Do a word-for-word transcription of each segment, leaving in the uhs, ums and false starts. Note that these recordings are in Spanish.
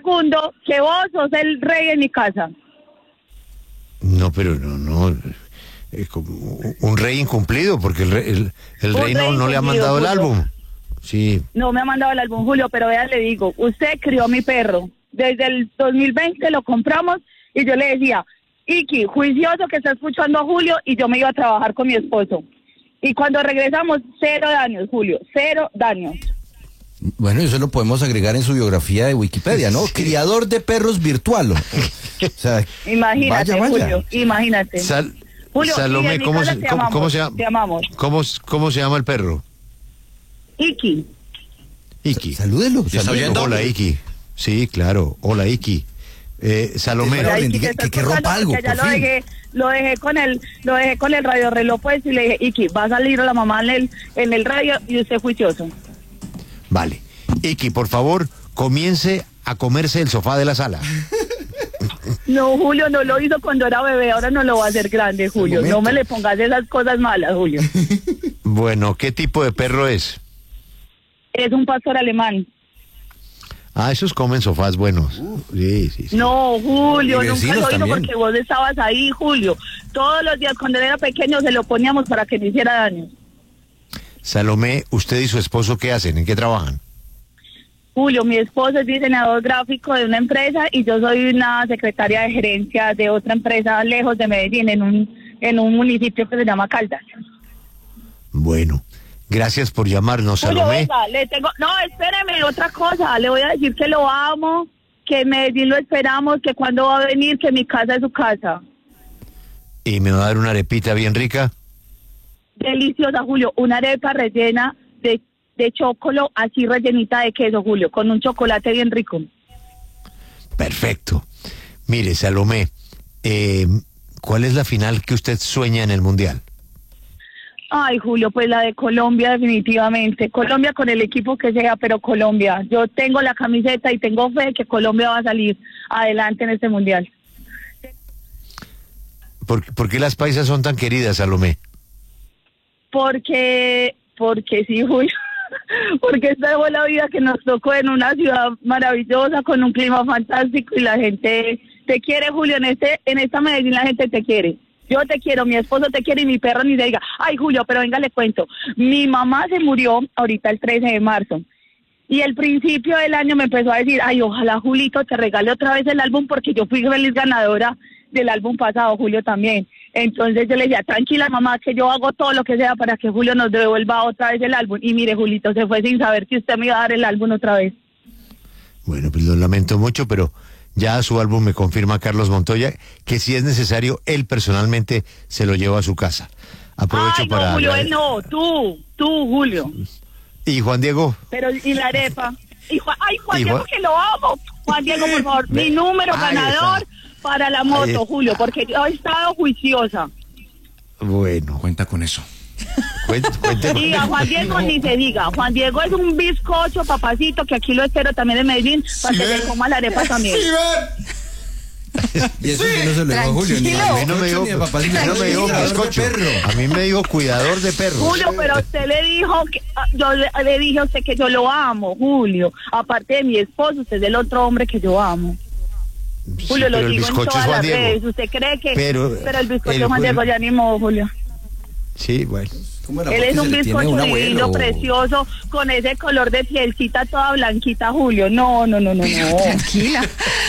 segundo, que vos sos el rey en mi casa. No, pero no, no. Es como un rey incumplido, porque el rey, el, el rey, rey no, no le ha mandado Julio. El álbum. Sí. No me ha mandado el álbum, Julio, pero vea, le digo, usted crió mi perro. Desde el dos mil veinte lo compramos y yo le decía, Iki, juicioso que está escuchando a Julio, y yo me iba a trabajar con mi esposo. Y cuando regresamos, cero daños, Julio, cero daños. Bueno, eso lo podemos agregar en su biografía de Wikipedia, ¿no? Criador de perros virtual. O sea, imagínate, vaya, vaya. Julio, imagínate. Sal, Julio, Salomé, ¿cómo se, ¿cómo, amamos, ¿cómo se llama? Te amamos. ¿Cómo, ¿Cómo se llama el perro? Iki. Iki. Salúdelo. Salúdelo. Hola, Iki. Sí, claro. Hola, Iki. Eh, Salomé. Hola, Iki, que, que, que rompa algo, por ya lo dejé, lo dejé con el, lo dejé con el radio reloj, pues, y le dije, Iki, va a salir la mamá en el, en el radio y usted juicioso. Vale. Iki, por favor, comience a comerse el sofá de la sala. No, Julio, no lo hizo cuando era bebé, ahora no lo va a hacer grande, Julio. No me le pongas esas cosas malas, Julio. Bueno, ¿qué tipo de perro es? Es un pastor alemán. Ah, esos comen sofás buenos. Uh, sí, sí, sí. No, Julio, nunca lo hizo porque vos estabas ahí, Julio. Todos los días cuando él era pequeño se lo poníamos para que no hiciera daño. Salomé, ¿usted y su esposo qué hacen? ¿En qué trabajan? Julio, mi esposo es diseñador gráfico de una empresa y yo soy una secretaria de gerencia de otra empresa lejos de Medellín, en un, en un municipio que se llama Caldas. Bueno, gracias por llamarnos, Julio, Salomé. Venga, le tengo... No, espéreme, otra cosa, le voy a decir que lo amo, que en Medellín lo esperamos, que cuando va a venir, que mi casa es su casa. ¿Y me va a dar una arepita bien rica? Deliciosa, Julio, una arepa rellena de, de chocolo, así rellenita de queso, Julio, con un chocolate bien rico. Perfecto. Mire, Salomé, eh, ¿cuál es la final que usted sueña en el Mundial? Ay, Julio, pues la de Colombia definitivamente. Colombia con el equipo que sea, pero Colombia. Yo tengo la camiseta y tengo fe que Colombia va a salir adelante en este Mundial. ¿Por, ¿por qué las paisas son tan queridas, Salomé? Porque, porque sí, Julio. Porque esta es la vida que nos tocó en una ciudad maravillosa, con un clima fantástico y la gente te quiere, Julio. En este, en esta Medellín la gente te quiere. Yo te quiero, mi esposo te quiere y mi perro ni se diga. Ay, Julio, pero venga, le cuento. Mi mamá se murió ahorita el trece de marzo. Y el principio del año me empezó a decir, ay, ojalá, Julito, te regale otra vez el álbum porque yo fui feliz ganadora del álbum pasado, Julio también. Entonces yo le decía, tranquila, mamá, que yo hago todo lo que sea para que Julio nos devuelva otra vez el álbum. Y mire, Julito, se fue sin saber que usted me iba a dar el álbum otra vez. Bueno, pues lo lamento mucho, pero... ya su álbum me confirma Carlos Montoya que si es necesario, él personalmente se lo lleva a su casa. Aprovecho Ay, no, para... Julio, él no, tú, tú, Julio. ¿Y Juan Diego? Pero, ¿y la arepa? Y Juan, ay, Juan ¿Y Diego, Juan? que lo amo. Juan Diego, por favor, mi número Ahí ganador está. Para la moto, Julio, porque yo he estado juiciosa. Bueno. Cuenta con eso. Cuente, cuente con Y a Juan Diego ni se diga. Juan Diego es un bizcocho, papacito, que aquí lo espero también en Medellín, para que se coma la arepa también. Y eso sí, no se lo digo a Julio, ni A mí no me dijo, no me dijo bizcocho, a mí me dijo cuidador de perros. Julio, pero usted le dijo que yo le, le dije a usted que yo lo amo, Julio. Aparte de mi esposo, usted es el otro hombre que yo amo. Sí, Julio, lo pero el digo en bizcocho todas es Juan las Diego. redes. ¿Usted cree que...? Pero, Pero el bizcocho el de Juan Julio- Diego ya ni modo, Julio. Sí, bueno. Él es un bizcocho divino, precioso, con ese color de pielcita toda blanquita, Julio. No, no, no, no, no. Tranquila.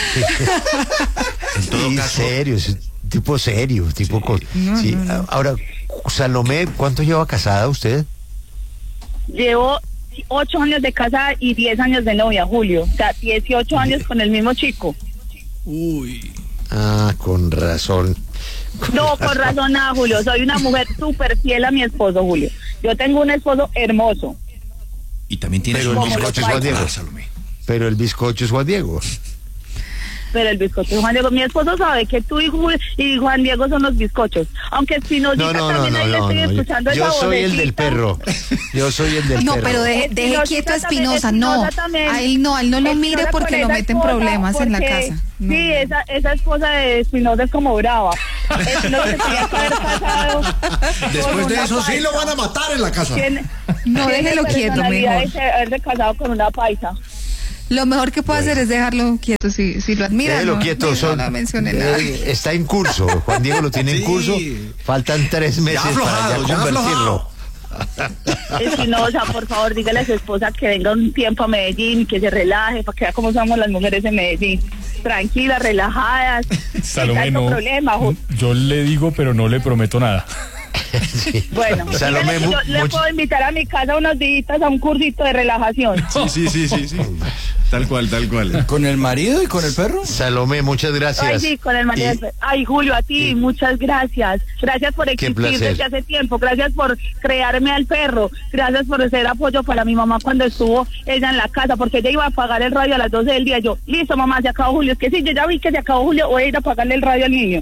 En todo caso, serio, es tipo serio, tipo con... No, sí. no, no. Ahora, Salomé, ¿cuánto lleva casada usted? Llevo ocho años de casada y diez años de novia, Julio. O sea, dieciocho años con el mismo chico. Uy. Ah, con razón. Con No, con razón nada, Julio. Soy una mujer súper fiel a mi esposo, Julio. Yo tengo un esposo hermoso. Y también tiene Pero su el nombre. bizcocho es Juan Diego. Ah, Salomé. Pero el bizcocho es Juan Diego. Pero el bizcocho de Juan Diego, mi esposo sabe que tú y, Ju- y Juan Diego son los bizcochos. Aunque Espinosa No, no, no, también no, ahí le no, estoy no. escuchando Yo esa soy el vocecita. del perro. Yo soy el del No, perro. pero deje, deje Espinosa quieto a también, Espinosa, no. Espinosa también. A él no, a él no lo mire Espinosa porque con lo esa meten esposa, problemas en la porque- casa. No. Sí, esa, esa esposa de Espinosa es como brava. Espinosa se tenía que haber casado. Después con de una eso sí paisa. lo van a matar en la casa. Tiene- No, tiene déjelo quieto, personalidad mejor. de ser- haberse casado con una paisa. Lo mejor que puedo bueno. hacer es dejarlo quieto, si, si lo admira. Déjelo no, quieto, no, son, no, no mencione nada. Eh, está en curso, Juan Diego lo tiene sí. en curso, faltan tres meses ya aflojado, para ya, ya convertirlo. Es que no, o sea, por favor, dígale a su esposa que venga un tiempo a Medellín, que se relaje, para que vea cómo somos las mujeres en Medellín. Tranquilas, relajadas. Salomé, no, problema. Yo le digo, pero no le prometo nada. Sí. Bueno, Salomé, yo le mucho... puedo invitar a mi casa unos días a un cursito de relajación. Sí, sí, sí, sí, sí. Tal cual, tal cual. ¿Con el marido y con el perro? Salomé, muchas gracias. Ay, sí, con el marido. Y... Ay, Julio, a ti, y... muchas gracias. Gracias por existir desde hace tiempo. Gracias por crearme al perro. Gracias por ser apoyo para mi mamá cuando estuvo ella en la casa, porque ella iba a apagar el radio a las doce del día. Yo, listo, mamá, se acabó Julio. Es que sí, yo ya vi que se acabó Julio, voy a ir a apagarle el radio al niño.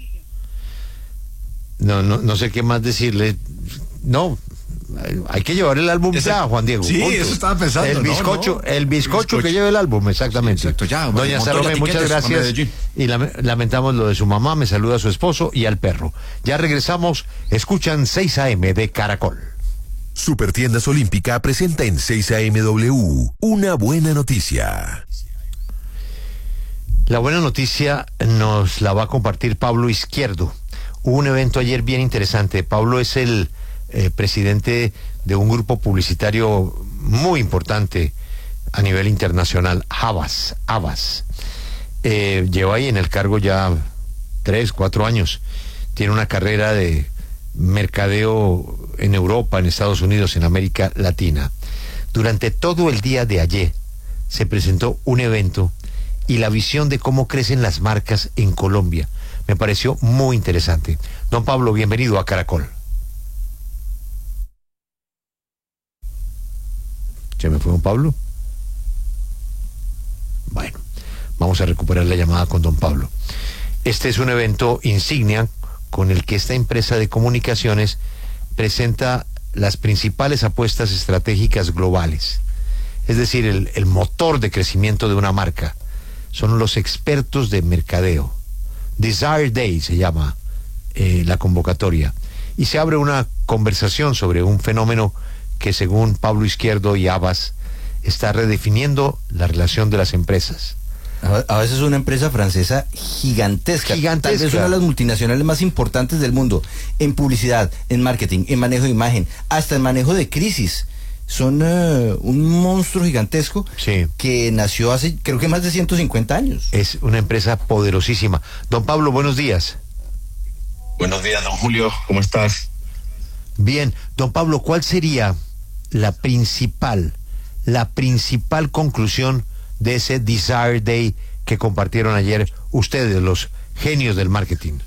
No, no, no sé qué más decirle. No, hay que llevar el álbum Esa, ya, Juan Diego. Sí, punto. Eso estaba pensando. El bizcocho, no, no. el bizcocho, bizcocho que lleve el álbum, exactamente. Sí, exacto, ya. Doña Salomé, muchas gracias. Y la, lamentamos lo de su mamá, me saluda a su esposo y al perro. Ya regresamos, escuchan seis A M de Caracol. Supertiendas Olímpica presenta en seis A M W una buena noticia. La buena noticia nos la va a compartir Pablo Izquierdo. Hubo un evento ayer bien interesante. Pablo es el eh, presidente de un grupo publicitario muy importante a nivel internacional, Havas, Havas. Eh, lleva ahí en el cargo ya tres, cuatro años. Tiene una carrera de mercadeo en Europa, en Estados Unidos, en América Latina. Durante todo el día de ayer se presentó un evento y la visión de cómo crecen las marcas en Colombia. Me pareció muy interesante. Don Pablo, bienvenido a Caracol. ¿Se me fue don Pablo? Bueno, vamos a recuperar la llamada con don Pablo. Este es un evento insignia con el que esta empresa de comunicaciones presenta las principales apuestas estratégicas globales. Es decir, el, el motor de crecimiento de una marca. Son los expertos de mercadeo. Desire Day se llama eh, la convocatoria. Y se abre una conversación sobre un fenómeno que, según Pablo Izquierdo y Havas, está redefiniendo la relación de las empresas. A veces una empresa francesa gigantesca, gigantesca, tal vez una de las multinacionales más importantes del mundo, en publicidad, en marketing, en manejo de imagen, hasta en manejo de crisis. Son uh, un monstruo gigantesco sí. que nació hace, creo que más de ciento cincuenta años. Es una empresa poderosísima. Don Pablo, buenos días. Buenos días, don Julio, ¿cómo estás? Bien, don Pablo, ¿cuál sería la principal, la principal conclusión de ese Desire Day que compartieron ayer ustedes, los genios del marketing?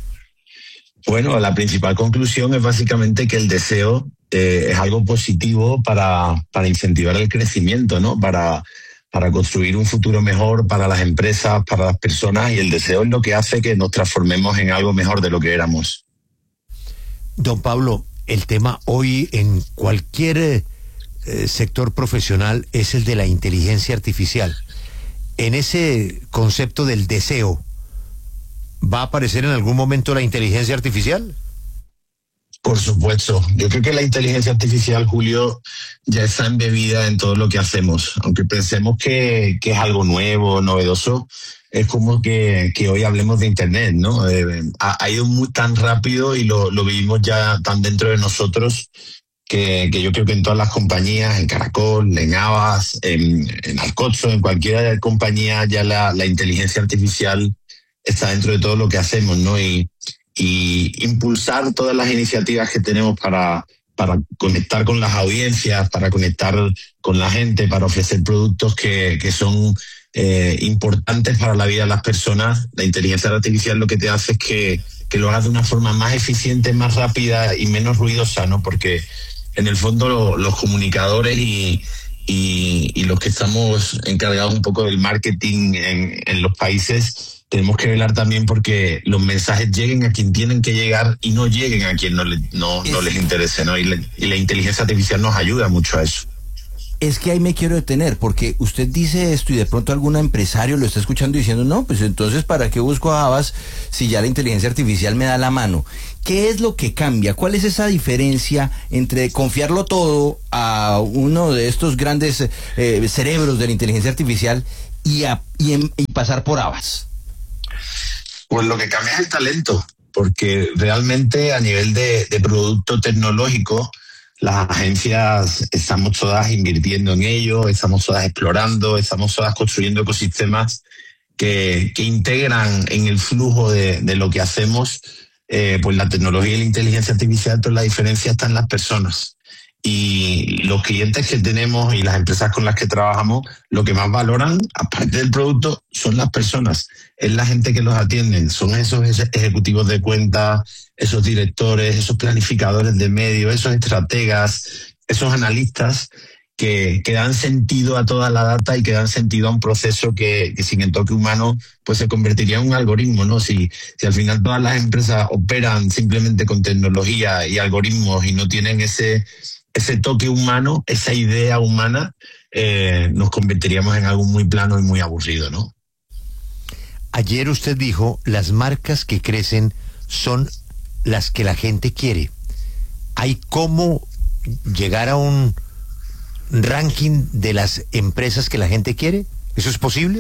Bueno, la principal conclusión es básicamente que el deseo eh, es algo positivo para, para incentivar el crecimiento, ¿no? Para, para construir un futuro mejor para las empresas, para las personas, y el deseo es lo que hace que nos transformemos en algo mejor de lo que éramos. Don Pablo, el tema hoy en cualquier eh, sector profesional es el de la inteligencia artificial. En ese concepto del deseo, ¿va a aparecer en algún momento la inteligencia artificial? Por supuesto. Yo creo que la inteligencia artificial, Julio, ya está embebida en todo lo que hacemos. Aunque pensemos que, que es algo nuevo, novedoso, es como que, que hoy hablemos de Internet, ¿no? Eh, ha, ha ido muy tan rápido y lo, lo vivimos ya tan dentro de nosotros que, que yo creo que en todas las compañías, en Caracol, en Havas, en, en Alcotso, en cualquier compañía, ya la, la inteligencia artificial está dentro de todo lo que hacemos, ¿no? Y, y impulsar todas las iniciativas que tenemos para, para conectar con las audiencias, para conectar con la gente, para ofrecer productos que, que son eh, importantes para la vida de las personas. La inteligencia artificial lo que te hace es que, que lo hagas de una forma más eficiente, más rápida y menos ruidosa, ¿no? Porque en el fondo lo, los comunicadores y, y, y los que estamos encargados un poco del marketing en, en los países tenemos que velar también porque los mensajes lleguen a quien tienen que llegar y no lleguen a quien no, le, no, no les interese, ¿no? Y, le, y la inteligencia artificial nos ayuda mucho a eso. Es que ahí me quiero detener, porque usted dice esto y de pronto algún empresario lo está escuchando diciendo, no, pues entonces ¿para qué busco a Havas si ya la inteligencia artificial me da la mano? ¿Qué es lo que cambia? ¿Cuál es esa diferencia entre confiarlo todo a uno de estos grandes eh, cerebros de la inteligencia artificial y, a, y, en, y pasar por Havas? Pues lo que cambia es el talento, porque realmente a nivel de, de producto tecnológico, las agencias estamos todas invirtiendo en ello, estamos todas explorando, estamos todas construyendo ecosistemas que, que integran en el flujo de, de lo que hacemos, eh, pues la tecnología y la inteligencia artificial, pero la diferencia está en las personas. Y los clientes que tenemos y las empresas con las que trabajamos, lo que más valoran, aparte del producto, son las personas. Es la gente que los atienden, son esos ejecutivos de cuenta, esos directores, esos planificadores de medios, esos estrategas, esos analistas que, que dan sentido a toda la data y que dan sentido a un proceso que, que sin el toque humano pues se convertiría en un algoritmo, ¿no? Si, si al final todas las empresas operan simplemente con tecnología y algoritmos y no tienen ese, ese toque humano, esa idea humana, eh, nos convertiríamos en algo muy plano y muy aburrido, ¿no? Ayer usted dijo, las marcas que crecen son las que la gente quiere. ¿Hay cómo llegar a un ranking de las empresas que la gente quiere? ¿Eso es posible?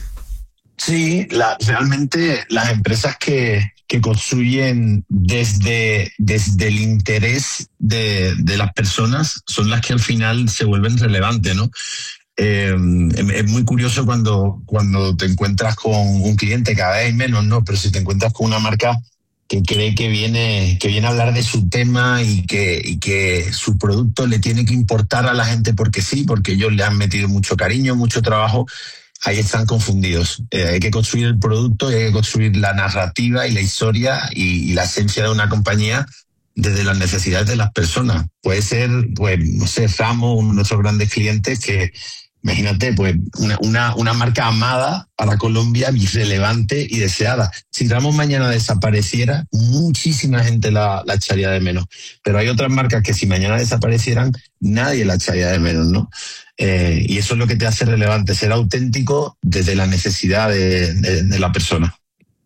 Sí, la, realmente las empresas que, que construyen desde, desde el interés de, de las personas son las que al final se vuelven relevantes, ¿no? Eh, es muy curioso cuando, cuando te encuentras con un cliente, cada vez hay menos, ¿no? Pero si te encuentras con una marca que cree que viene, que viene a hablar de su tema y que, y que su producto le tiene que importar a la gente porque sí, porque ellos le han metido mucho cariño, mucho trabajo, ahí están confundidos. Eh, hay que construir el producto y hay que construir la narrativa y la historia y, y la esencia de una compañía desde las necesidades de las personas. Puede ser, pues, no sé, Ramo, uno de nuestros grandes clientes, que imagínate, pues, una, una, una marca amada para Colombia, relevante y deseada. Si Ramos mañana desapareciera, muchísima gente la, la echaría de menos. Pero hay otras marcas que si mañana desaparecieran, nadie la echaría de menos, ¿no? Eh, y eso es lo que te hace relevante, ser auténtico desde la necesidad de, de, de la persona.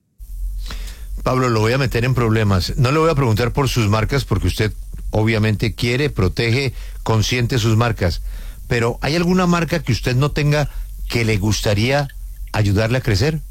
Pablo, lo voy a meter en problemas. No le voy a preguntar por sus marcas porque usted obviamente quiere, protege, consiente sus marcas. Pero ¿hay alguna marca que usted no tenga que le gustaría ayudarle a crecer?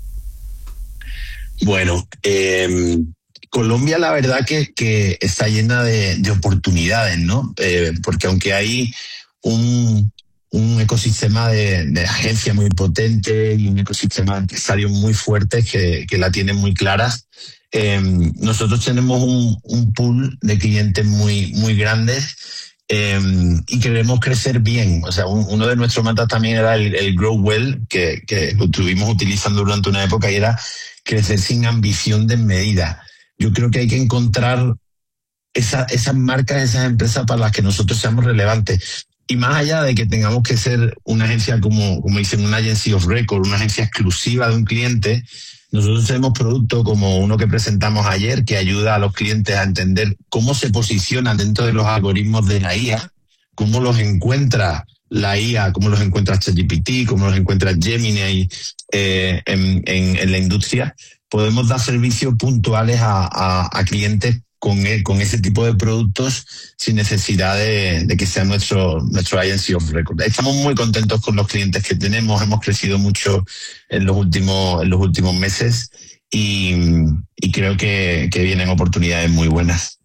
Bueno, eh, Colombia la verdad que, que está llena de, de oportunidades, ¿no? Eh, porque aunque hay un, un ecosistema de, de agencia muy potente y un ecosistema de empresarios muy fuertes que, que la tienen muy claras, eh, nosotros tenemos un, un pool de clientes muy, muy grandes. Eh, y queremos crecer bien. O sea, un, uno de nuestros metas también era el, el Grow Well, que, que lo estuvimos utilizando durante una época, y era crecer sin ambición desmedida. Yo creo que hay que encontrar esa, esas marcas, esas empresas para las que nosotros seamos relevantes. Y más allá de que tengamos que ser una agencia, como, como dicen, una agency of record, una agencia exclusiva de un cliente, nosotros tenemos productos como uno que presentamos ayer que ayuda a los clientes a entender cómo se posicionan dentro de los algoritmos de la I A, cómo los encuentra la I A, cómo los encuentra ChatGPT, cómo los encuentra Gemini eh, en, en, en la industria. Podemos dar servicios puntuales a, a, a clientes con, el, con ese tipo de productos sin necesidad de, de que sea nuestro, nuestro agency of record. Estamos muy contentos con los clientes que tenemos, hemos crecido mucho en los últimos, en los últimos meses y, y creo que, que vienen oportunidades muy buenas.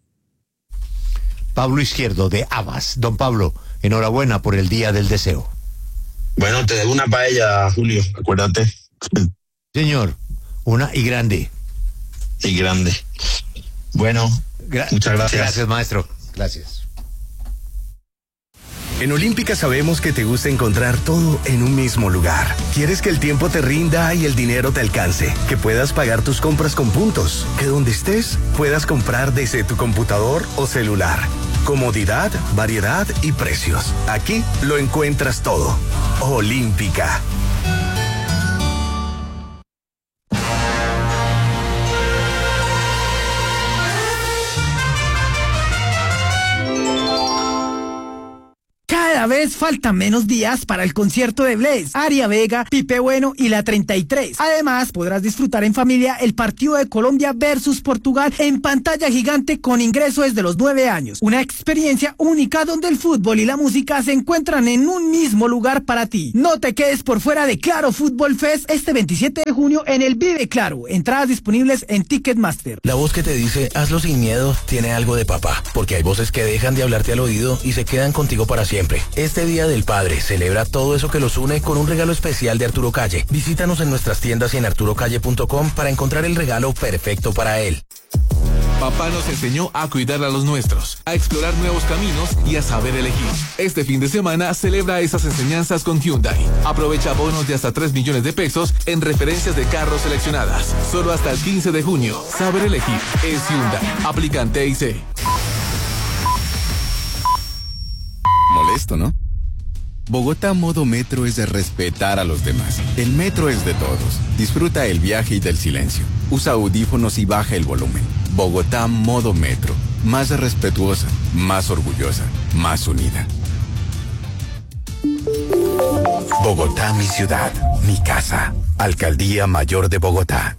Pablo Izquierdo, de Havas. Don Pablo, enhorabuena por el Día del Deseo. Bueno, te debo una paella, Julio, acuérdate. Señor, una y grande. Y grande. Bueno, Gra- muchas gracias. Gracias, maestro. Gracias. En Olímpica sabemos que te gusta encontrar todo en un mismo lugar. Quieres que el tiempo te rinda y el dinero te alcance, que puedas pagar tus compras con puntos, que donde estés puedas comprar desde tu computador o celular. Comodidad, variedad y precios. Aquí lo encuentras todo. Olímpica. Cada Cada vez faltan menos días para el concierto de Bless, Aria Vega, Pipe Bueno y la treinta y tres. Además, podrás disfrutar en familia el partido de Colombia versus Portugal en pantalla gigante con ingreso desde los nueve años. Una experiencia única donde el fútbol y la música se encuentran en un mismo lugar para ti. No te quedes por fuera de Claro Fútbol Fest este veintisiete de junio en el Vive Claro. Entradas disponibles en Ticketmaster. La voz que te dice hazlo sin miedo tiene algo de papá, porque hay voces que dejan de hablarte al oído y se quedan contigo para siempre. Este Día del Padre celebra todo eso que los une con un regalo especial de Arturo Calle. Visítanos en nuestras tiendas y en arturo calle punto com para encontrar el regalo perfecto para él. Papá nos enseñó a cuidar a los nuestros, a explorar nuevos caminos y a saber elegir. Este fin de semana celebra esas enseñanzas con Hyundai. Aprovecha bonos de hasta tres millones de pesos en referencias de carros seleccionadas. Solo hasta el quince de junio. Saber elegir es Hyundai. Aplican T I C. Molesto, ¿no? Bogotá Modo Metro es de respetar a los demás. El metro es de todos. Disfruta el viaje y del silencio. Usa audífonos y baja el volumen. Bogotá Modo Metro. Más respetuosa, más orgullosa, más unida. Bogotá, mi ciudad, mi casa. Alcaldía Mayor de Bogotá.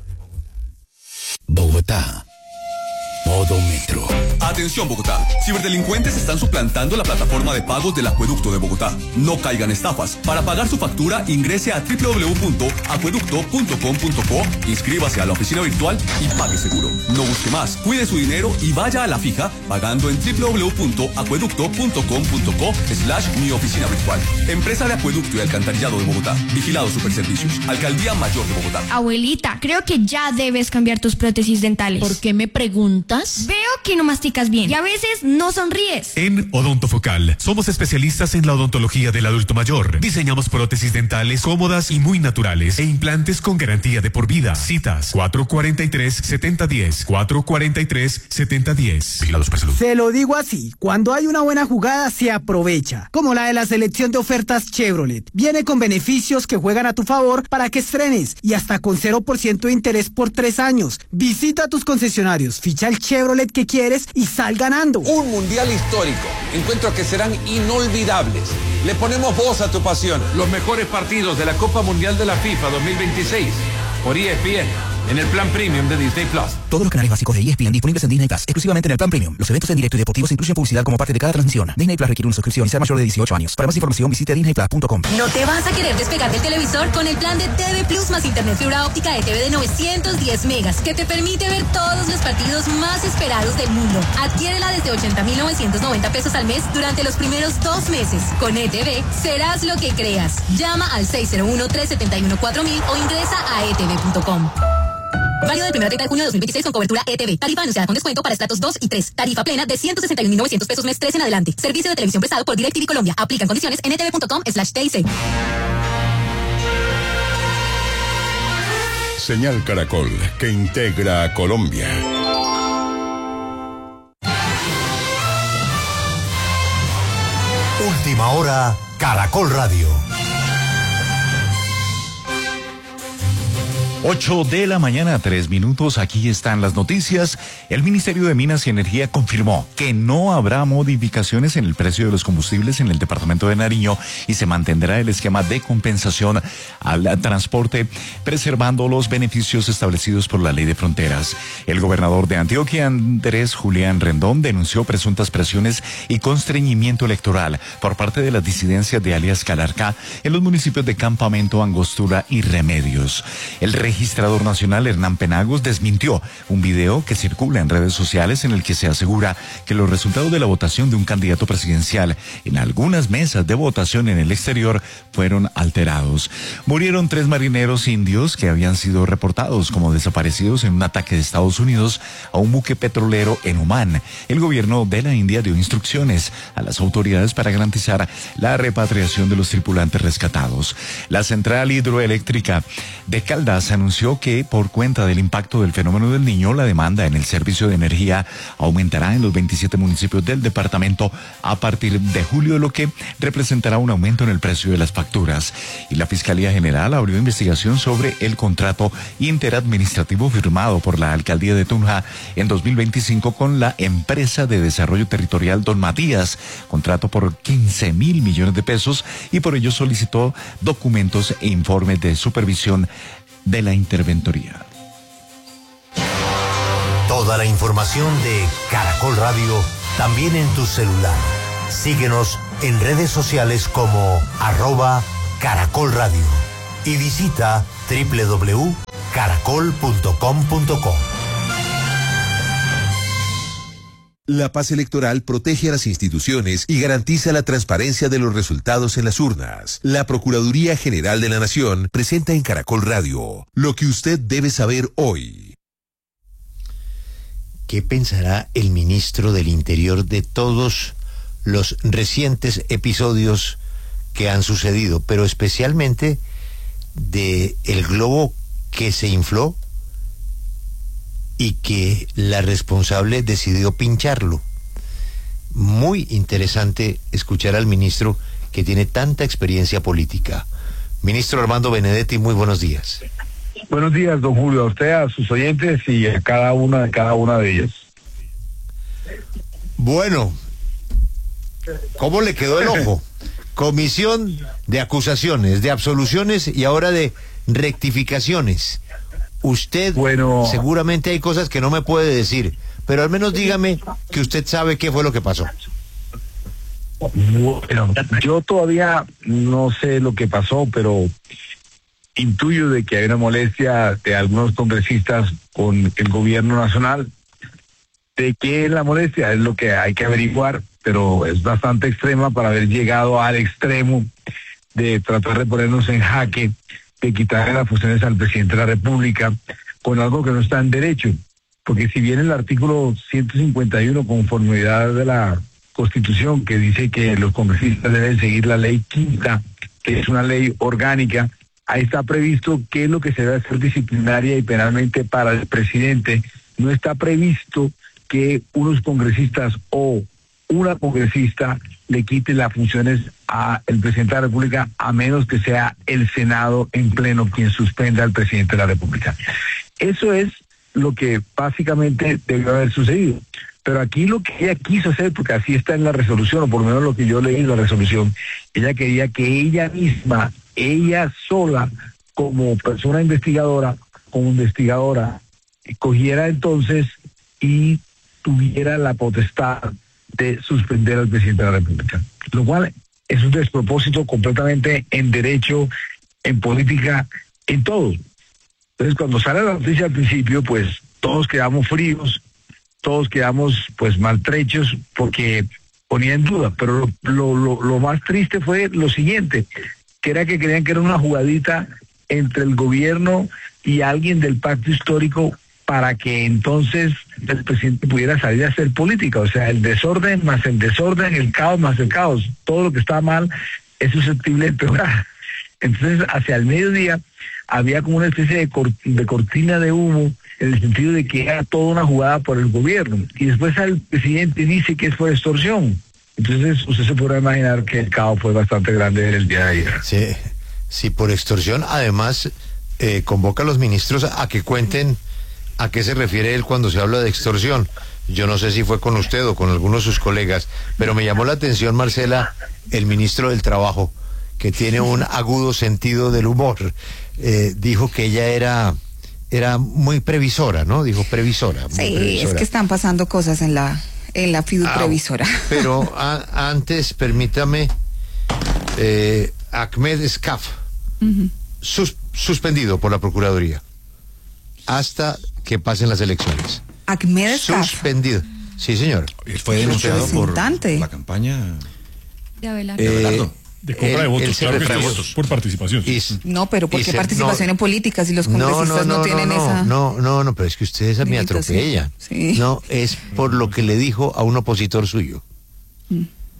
Bogotá Modo Metro. Atención Bogotá, ciberdelincuentes están suplantando la plataforma de pagos del Acueducto de Bogotá. No caigan estafas. Para pagar su factura ingrese a doble u doble u doble u punto acueducto punto com punto co, inscríbase a la oficina virtual y pague seguro. No busque más, cuide su dinero y vaya a la fija pagando en doble u doble u doble u punto acueducto punto com punto co slash mi oficina virtual. Empresa de Acueducto y Alcantarillado de Bogotá. Vigilado Superservicios. Alcaldía Mayor de Bogotá. Abuelita, creo que ya debes cambiar tus prótesis dentales. ¿Por qué me preguntas? Veo que no masticas bien y a veces no sonríes. En Odontofocal somos especialistas en la odontología del adulto mayor. Diseñamos prótesis dentales cómodas y muy naturales e implantes con garantía de por vida. Citas cuatro cuatro tres, siete cero uno cero, cuatro cuatro tres, siete cero uno cero. Vigilado Supersalud. Se lo digo así, cuando hay una buena jugada se aprovecha, como la de la selección de ofertas Chevrolet. Viene con beneficios que juegan a tu favor para que estrenes y hasta con cero por ciento de interés por tres años. Visita tus concesionarios, ficha el Chevrolet que quieres y sal ganando. Un mundial histórico, encuentros que serán inolvidables. Le ponemos voz a tu pasión. Los mejores partidos de la Copa Mundial de la FIFA dos mil veintiséis por E S P N. En el plan premium de Disney Plus. Todos los canales básicos de E S P N disponibles en Disney Plus, exclusivamente en el plan premium. Los eventos en directo y deportivos incluyen publicidad como parte de cada transmisión. Disney Plus requiere una suscripción y ser mayor de dieciocho años. Para más información visite disney plus punto com. No te vas a querer despegar del televisor con el plan de T V Plus más internet fibra óptica de T V de novecientos diez megas, que te permite ver todos los partidos más esperados del mundo. Adquiérela desde ochenta mil novecientos noventa pesos al mes durante los primeros dos meses. Con E T V serás lo que creas. Llama al seis cero uno, tres siete uno, cuatro mil o ingresa a e t v punto com. Válido del primero al treinta de junio de dos mil veintiséis con cobertura E T V. Tarifa anunciada con descuento para estratos dos y tres. Tarifa plena de ciento sesenta y un mil novecientos pesos mes tres en adelante. Servicio de televisión prestado por DirecTV Colombia. Aplican condiciones en e t v punto com slash t i c. Señal Caracol, que integra a Colombia. Última hora, Caracol Radio. Ocho de la mañana, tres minutos, aquí están las noticias. El Ministerio de Minas y Energía confirmó que no habrá modificaciones en el precio de los combustibles en el departamento de Nariño y se mantendrá el esquema de compensación al transporte, preservando los beneficios establecidos por la Ley de Fronteras. El gobernador de Antioquia, Andrés Julián Rendón, denunció presuntas presiones y constreñimiento electoral por parte de las disidencias de alias Calarcá en los municipios de Campamento, Angostura y Remedios. El El registrador nacional Hernán Penagos desmintió un video que circula en redes sociales en el que se asegura que los resultados de la votación de un candidato presidencial en algunas mesas de votación en el exterior fueron alterados. Murieron tres marineros indios que habían sido reportados como desaparecidos en un ataque de Estados Unidos a un buque petrolero en Omán. El gobierno de la India dio instrucciones a las autoridades para garantizar la repatriación de los tripulantes rescatados. La central hidroeléctrica de Caldas anunció anunció que por cuenta del impacto del fenómeno del Niño, la demanda en el servicio de energía aumentará en los veintisiete municipios del departamento a partir de julio, lo que representará un aumento en el precio de las facturas. Y la Fiscalía General abrió investigación sobre el contrato interadministrativo firmado por la Alcaldía de Tunja en dos mil veinticinco con la Empresa de Desarrollo Territorial Don Matías, contrato por quince mil millones de pesos, y por ello solicitó documentos e informes de supervisión de la interventoría. Toda la información de Caracol Radio también en tu celular. Síguenos en redes sociales como arroba Caracol Radio y visita doble u doble u doble u punto caracol punto com punto co. La paz electoral protege a las instituciones y garantiza la transparencia de los resultados en las urnas. La Procuraduría General de la Nación presenta en Caracol Radio lo que usted debe saber hoy. ¿Qué pensará el ministro del Interior de todos los recientes episodios que han sucedido, pero especialmente de el globo que se infló y que la responsable decidió pincharlo? Muy interesante escuchar al ministro que tiene tanta experiencia política. Ministro Armando Benedetti, muy buenos días. Buenos días, don Julio, a usted, a sus oyentes y a cada una de cada una de ellas. Bueno, ¿cómo le quedó el ojo? Comisión de acusaciones, de absoluciones y ahora de rectificaciones. Usted, bueno, seguramente hay cosas que no me puede decir, pero al menos dígame que usted sabe qué fue lo que pasó. Bueno, yo todavía no sé lo que pasó, pero intuyo de que hay una molestia de algunos congresistas con el gobierno nacional. ¿De qué es la molestia? Es lo que hay que averiguar, pero es bastante extrema para haber llegado al extremo de tratar de ponernos en jaque, de quitarle las funciones al presidente de la República con algo que no está en derecho. Porque si bien el artículo ciento cincuenta y uno, conformidad de la Constitución, que dice que los congresistas deben seguir la ley quinta, que es una ley orgánica, ahí está previsto qué es lo que se debe hacer disciplinaria y penalmente para el presidente. No está previsto que unos congresistas o una congresista le quite las funciones al presidente de la República, a menos que sea el Senado en pleno quien suspenda al presidente de la República. Eso es lo que básicamente debió haber sucedido. Pero aquí lo que ella quiso hacer, porque así está en la resolución, o por lo menos lo que yo leí en la resolución, ella quería que ella misma, ella sola, como persona investigadora, como investigadora, cogiera entonces y tuviera la potestad de suspender al presidente de la República, lo cual es un despropósito completamente en derecho, en política, en todo. Entonces, cuando sale la noticia al principio, pues todos quedamos fríos, todos quedamos pues maltrechos porque ponía en duda, pero lo, lo, lo, lo más triste fue lo siguiente, que era que creían que era una jugadita entre el gobierno y alguien del pacto histórico para que entonces el presidente pudiera salir a hacer política. O sea, el desorden más el desorden, el caos más el caos, todo lo que está mal es susceptible de empeorar. Entonces, hacia el mediodía había como una especie de, cort de cortina de humo, en el sentido de que era toda una jugada por el gobierno. Y después el presidente dice que es por extorsión. Entonces, usted se podrá imaginar que el caos fue bastante grande en el día de ayer. Sí, sí, por extorsión. Además, eh, convoca a los ministros a que cuenten a qué se refiere él cuando se habla de extorsión. Yo no sé si fue con usted o con algunos de sus colegas, pero me llamó la atención, Marcela, el ministro del Trabajo, que tiene un agudo sentido del humor. Eh, dijo que ella era era muy previsora, ¿no? Dijo previsora. Muy sí, previsora. Es que están pasando cosas en la en la Fidu ah, previsora. Pero a, antes, permítame, eh, Ahmed Escaf, uh-huh. sus, suspendido por la Procuraduría hasta que pasen las elecciones. Ahmed Escaf. Suspendido. Sí, señor. Él fue denunciado por la campaña de Abelardo. Eh, Abelardo. De compra de votos, claro que sí, votos, por participación. Y, no, pero ¿por qué se, participación no, en políticas si los congresistas no, no, no, no tienen no, esa? No, no, no, pero es que ustedes a mí atropellan. Sí. No, es por lo que le dijo a un opositor suyo. Mm.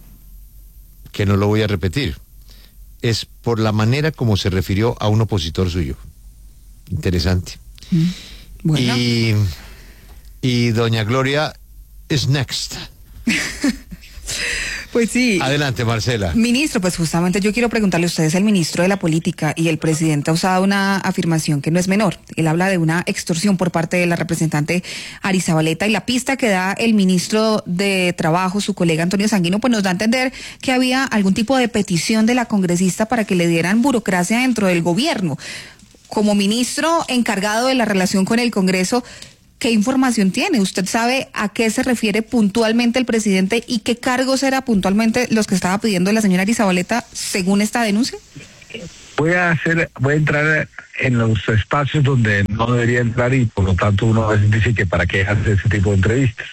Que no lo voy a repetir. Es por la manera como se refirió a un opositor suyo. interesante. Mm. Bueno. Y, y doña Gloria is next. Pues sí. Adelante, Marcela. Ministro, pues justamente yo quiero preguntarle, usted es el ministro de la política y el presidente ha usado una afirmación que no es menor. Él habla de una extorsión por parte de la representante Arizabaleta y la pista que da el ministro de Trabajo, su colega Antonio Sanguino, pues nos da a entender que había algún tipo de petición de la congresista para que le dieran burocracia dentro del gobierno. Como ministro encargado de la relación con el Congreso, ¿qué información tiene? ¿Usted sabe a qué se refiere puntualmente el presidente y qué cargos era puntualmente los que estaba pidiendo la señora Arizabaleta según esta denuncia? Voy a hacer, voy a entrar en los espacios donde no debería entrar y por lo tanto uno a veces dice que para qué hace ese tipo de entrevistas.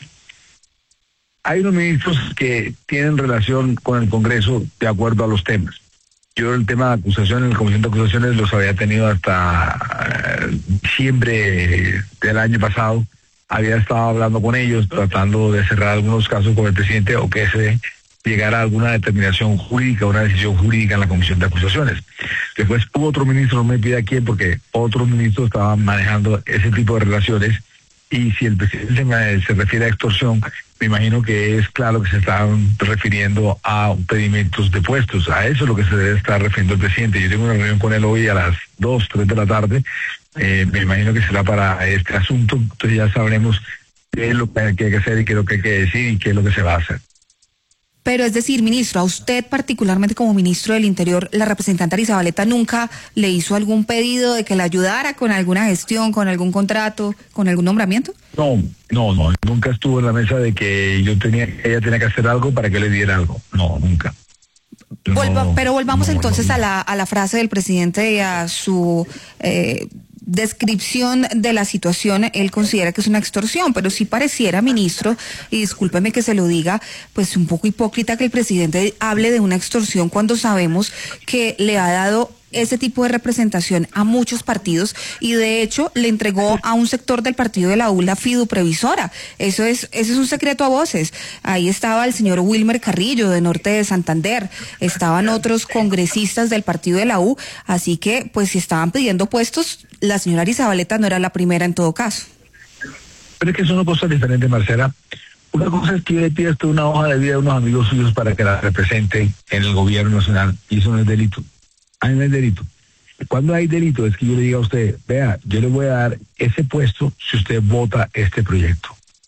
Hay unos ministros que tienen relación con el Congreso de acuerdo a los temas. Yo el tema de acusaciones, la Comisión de Acusaciones los había tenido hasta uh, diciembre del año pasado. Había estado hablando con ellos, tratando de cerrar algunos casos con el presidente o que se llegara a alguna determinación jurídica, una decisión jurídica en la Comisión de Acusaciones. Después hubo otro ministro, no me pide a quién, porque otros ministros estaban manejando ese tipo de relaciones. Y si el presidente se, se refiere a extorsión, me imagino que es claro que se están refiriendo a pedimentos de puestos. A eso es lo que se debe estar refiriendo el presidente. Yo tengo una reunión con él hoy a las dos, tres de la tarde. Eh, me imagino que será para este asunto. Entonces ya sabremos qué es lo que hay que hacer y qué es lo que hay que decir y qué es lo que se va a hacer. Pero es decir, ministro, a usted particularmente como ministro del Interior, la representante Arizabaleta nunca le hizo algún pedido de que le ayudara con alguna gestión, con algún contrato, con algún nombramiento? No, no, no, nunca estuvo en la mesa de que yo tenía, ella tenía que hacer algo para que le diera algo. No, nunca. Volva, no, pero volvamos no, entonces no, no. a la a la frase del presidente y a su eh, descripción de la situación. Él considera que es una extorsión, pero sí pareciera, ministro, y discúlpeme que se lo diga, pues un poco hipócrita que el presidente hable de una extorsión cuando sabemos que le ha dado ese tipo de representación a muchos partidos y de hecho le entregó a un sector del partido de la U la fiduprevisora. Eso es, eso es un secreto a voces. Ahí estaba el señor Wilmer Carrillo de Norte de Santander, estaban otros congresistas del partido de la U, así que pues si estaban pidiendo puestos, la señora Arizabaleta no era la primera en todo caso. Pero es que son cosas diferentes, Marcela. Una cosa es que yo le pida usted una hoja de vida a unos amigos suyos para que la representen en el gobierno nacional y eso no es delito. Ahí no es delito. Cuando hay delito es que yo le diga a usted, vea, yo le voy a dar ese puesto si usted vota este proyecto.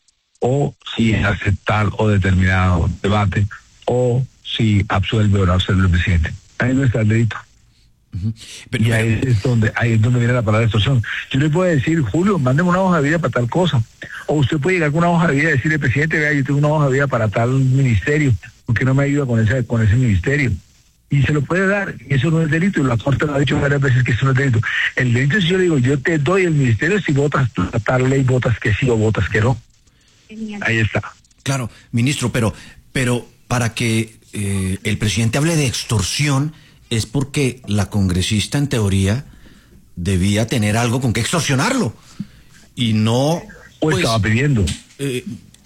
O si hace tal o determinado debate, o si absuelve o no absuelve el presidente. Ahí no está el delito. Uh-huh. Pero, y ahí es donde ahí es donde viene la palabra extorsión. Yo le puedo decir, Julio, mándeme una hoja de vida para tal cosa. O usted puede llegar con una hoja de vida y decirle, presidente, vea, yo tengo una hoja de vida para tal ministerio, porque no me ayuda con ese, con ese ministerio. Y se lo puede dar, y eso no es delito, y la Corte lo ha dicho varias veces que eso no es delito. El delito es si yo le digo, yo te doy el ministerio si votas tal ley, votas que sí o votas que no. Ahí está. Claro, ministro, pero, pero para que eh, el presidente hable de extorsión es porque la congresista en teoría debía tener algo con que extorsionarlo. Y no... O pues, estaba pidiendo. Eh,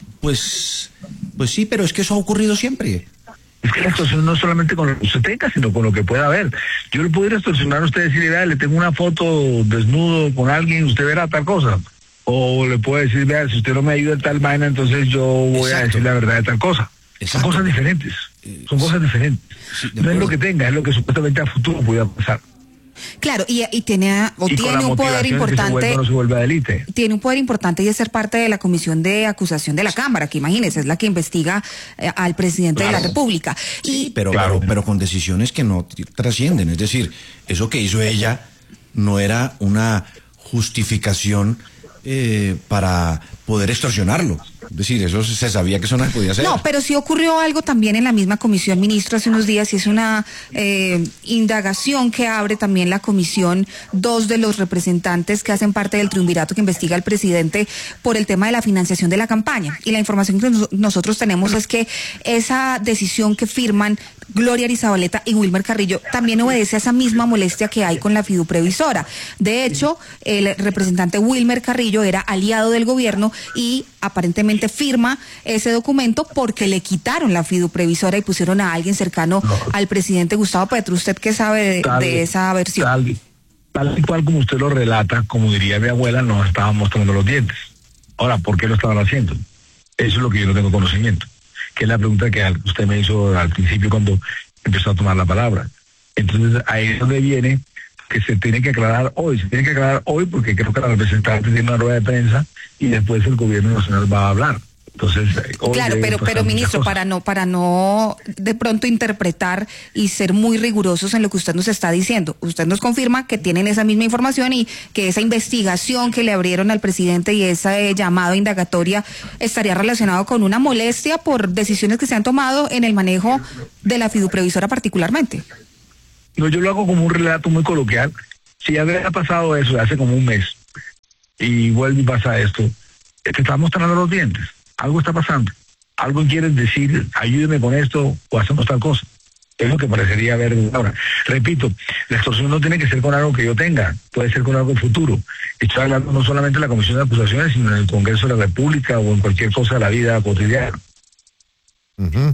pues, pues sí, pero es que eso ha ocurrido siempre. Es que la extorsión no es solamente con lo que usted tenga, sino con lo que pueda haber. Yo le pudiera extorsionar a usted y decirle, vea, le tengo una foto desnudo con alguien, usted verá tal cosa. O le puedo decir, vea, si usted no me ayuda en tal vaina, entonces yo voy Exacto. a decir la verdad de tal cosa. Exacto. Son cosas diferentes. Son cosas diferentes. Sí, no es lo que tenga, es lo que supuestamente a futuro pueda pasar. Claro, y, y tiene, o y tiene un poder importante, no se vuelve a delite. Tiene un poder importante y es ser parte de la Comisión de Acusación de la Cámara, que imagínese, es la que investiga eh, al presidente claro. de la República. Sí, y, pero, claro. pero, pero con decisiones que no trascienden, es decir, eso que hizo ella no era una justificación eh, para poder extorsionarlo. Es decir, eso se sabía que eso no se podía hacer. No, pero sí ocurrió algo también en la misma comisión, ministro, hace unos días, y es una eh, indagación que abre también la comisión, dos de los representantes que hacen parte del triunvirato que investiga al presidente por el tema de la financiación de la campaña. Y la información que nos, nosotros tenemos es que esa decisión que firman Gloria Arizabaleta y Wilmer Carrillo también obedece a esa misma molestia que hay con la fiduprevisora. De hecho, el representante Wilmer Carrillo era aliado del gobierno y aparentemente firma ese documento porque le quitaron la fiduprevisora y pusieron a alguien cercano no. al presidente Gustavo Petro. ¿Usted qué sabe de, tal, de esa versión? Tal, Tal y cual como usted lo relata, como diría mi abuela, nos estaban mostrando los dientes. Ahora, ¿por qué lo estaban haciendo? Eso es lo que yo no tengo conocimiento, que es la pregunta que usted me hizo al principio cuando empezó a tomar la palabra. Entonces, ahí es donde viene que se tiene que aclarar hoy, se tiene que aclarar hoy porque creo que la representante tiene una rueda de prensa y después el gobierno nacional va a hablar. Entonces, claro, pero pero ministro, para no para no de pronto interpretar y ser muy rigurosos en lo que usted nos está diciendo, usted nos confirma que tienen esa misma información y que esa investigación que le abrieron al presidente y ese llamado indagatoria estaría relacionado con una molestia por decisiones que se han tomado en el manejo de la fiduprevisora particularmente. No, yo lo hago como un relato muy coloquial. Si ya había pasado eso hace como un mes y vuelve y pasa esto, te estamos mostrando los dientes. Algo está pasando, algo quieres decir, ayúdeme con esto o hacemos tal cosa. Es lo que parecería haber ahora. Repito, la extorsión no tiene que ser con algo que yo tenga, puede ser con algo futuro. Estoy hablando no solamente de la Comisión de Acusaciones, sino en el Congreso de la República o en cualquier cosa de la vida cotidiana. Uh-huh.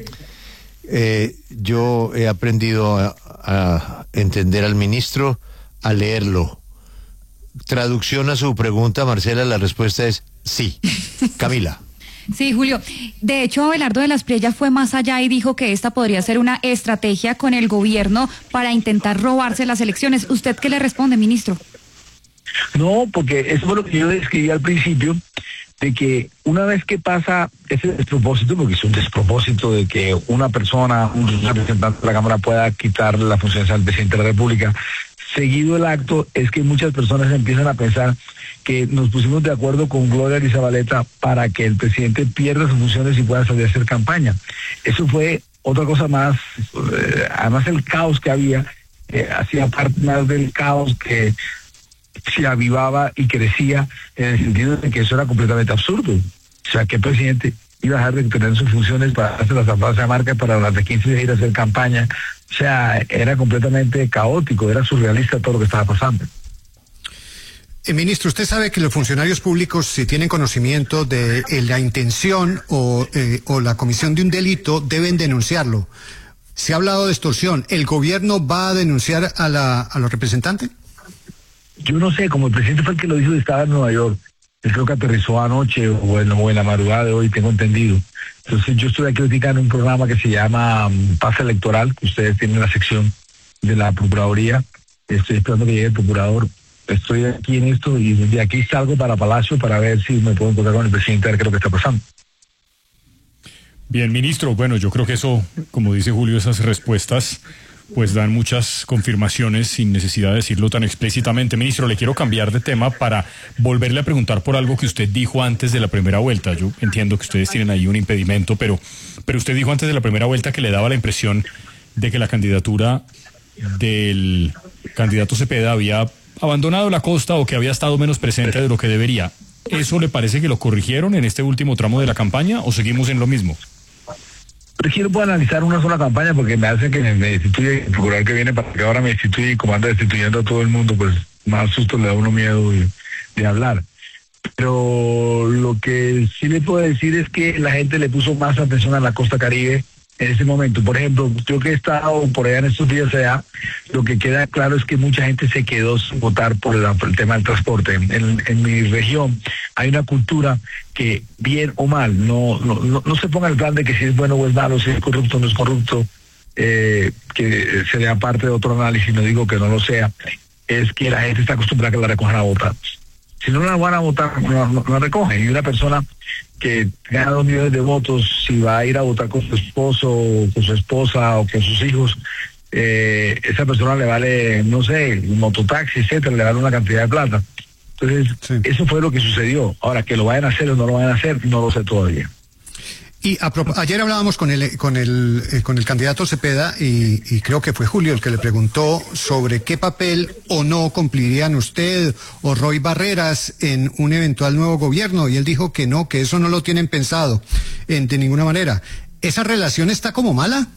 eh, yo he aprendido a, a entender al ministro, a leerlo. Traducción a su pregunta, Marcela, la respuesta es sí. Camila. Sí, Julio. De hecho, Abelardo de la Espriella fue más allá y dijo que esta podría ser una estrategia con el gobierno para intentar robarse las elecciones. ¿Usted qué le responde, ministro? No, porque eso fue lo que yo describí al principio, de que una vez que pasa ese despropósito, porque es un despropósito de que una persona, un representante de la Cámara pueda quitar la función al presidente de la República, seguido el acto es que muchas personas empiezan a pensar que nos pusimos de acuerdo con Gloria Zabaleta para que el presidente pierda sus funciones y pueda salir a hacer campaña. Eso fue otra cosa más, eh, además el caos que había, eh, hacía parte más del caos que se avivaba y crecía en el sentido de que eso era completamente absurdo. O sea, ¿qué presidente iba a dejar de tener sus funciones para hacer las asamblea de marca para durante quince días ir a hacer campaña? O sea, era completamente caótico, era surrealista todo lo que estaba pasando. Eh, ministro, usted sabe que los funcionarios públicos, si tienen conocimiento de eh, la intención o, eh, o la comisión de un delito, deben denunciarlo. Se ha hablado de extorsión. ¿El gobierno va a denunciar a, la, a los representantes? Yo no sé, como el presidente fue el que lo dijo, estaba en Nueva York. Él creo que aterrizó anoche o en, o en la madrugada de hoy, tengo entendido. Entonces yo estoy aquí criticando un programa que se llama um, Paz Electoral, que ustedes tienen la sección de la Procuraduría. Estoy esperando que llegue el procurador. Estoy aquí en esto y de aquí salgo para Palacio para ver si me puedo encontrar con el presidente a ver qué es lo que está pasando. Bien, ministro, bueno, yo creo que eso, como dice Julio, esas respuestas pues dan muchas confirmaciones sin necesidad de decirlo tan explícitamente. Ministro, le quiero cambiar de tema para volverle a preguntar por algo que usted dijo antes de la primera vuelta. Yo entiendo que ustedes tienen ahí un impedimento, pero, pero usted dijo antes de la primera vuelta que le daba la impresión de que la candidatura del candidato Cepeda había abandonado la costa o que había estado menos presente de lo que debería. ¿Eso le parece que lo corrigieron en este último tramo de la campaña o seguimos en lo mismo? Pero es que no puedo analizar una sola campaña porque me hace que me, me destituye el procurador que viene para que ahora me destituya y como anda destituyendo a todo el mundo, pues más susto le da a uno miedo de, de hablar. Pero lo que sí le puedo decir es que la gente le puso más atención a la costa Caribe en ese momento. Por ejemplo, yo que he estado por allá en estos días allá, lo que queda claro es que mucha gente se quedó sin votar por, la, por el tema del transporte. En, en mi región hay una cultura que, bien o mal, no, no, no, no se ponga el plan de que si es bueno o es malo, si es corrupto o no es corrupto, eh, que sería parte de otro análisis, no digo que no lo sea, es que la gente está acostumbrada a que la recojan a votar. Si no la van a votar, no, no, no la recogen. Y una persona que gana dos millones de votos, si va a ir a votar con su esposo, o con su esposa o con sus hijos, eh, esa persona le vale, no sé, un mototaxi, etcétera, le vale una cantidad de plata. Entonces, sí. Eso fue lo que sucedió. Ahora, que lo vayan a hacer o no lo vayan a hacer, no lo sé todavía. Y a, ayer hablábamos con el con el eh, con el candidato Cepeda y, y creo que fue Julio el que le preguntó sobre qué papel o no cumplirían usted o Roy Barreras en un eventual nuevo gobierno y él dijo que no, que eso no lo tienen pensado en, de ninguna manera. ¿Esa relación está como mala?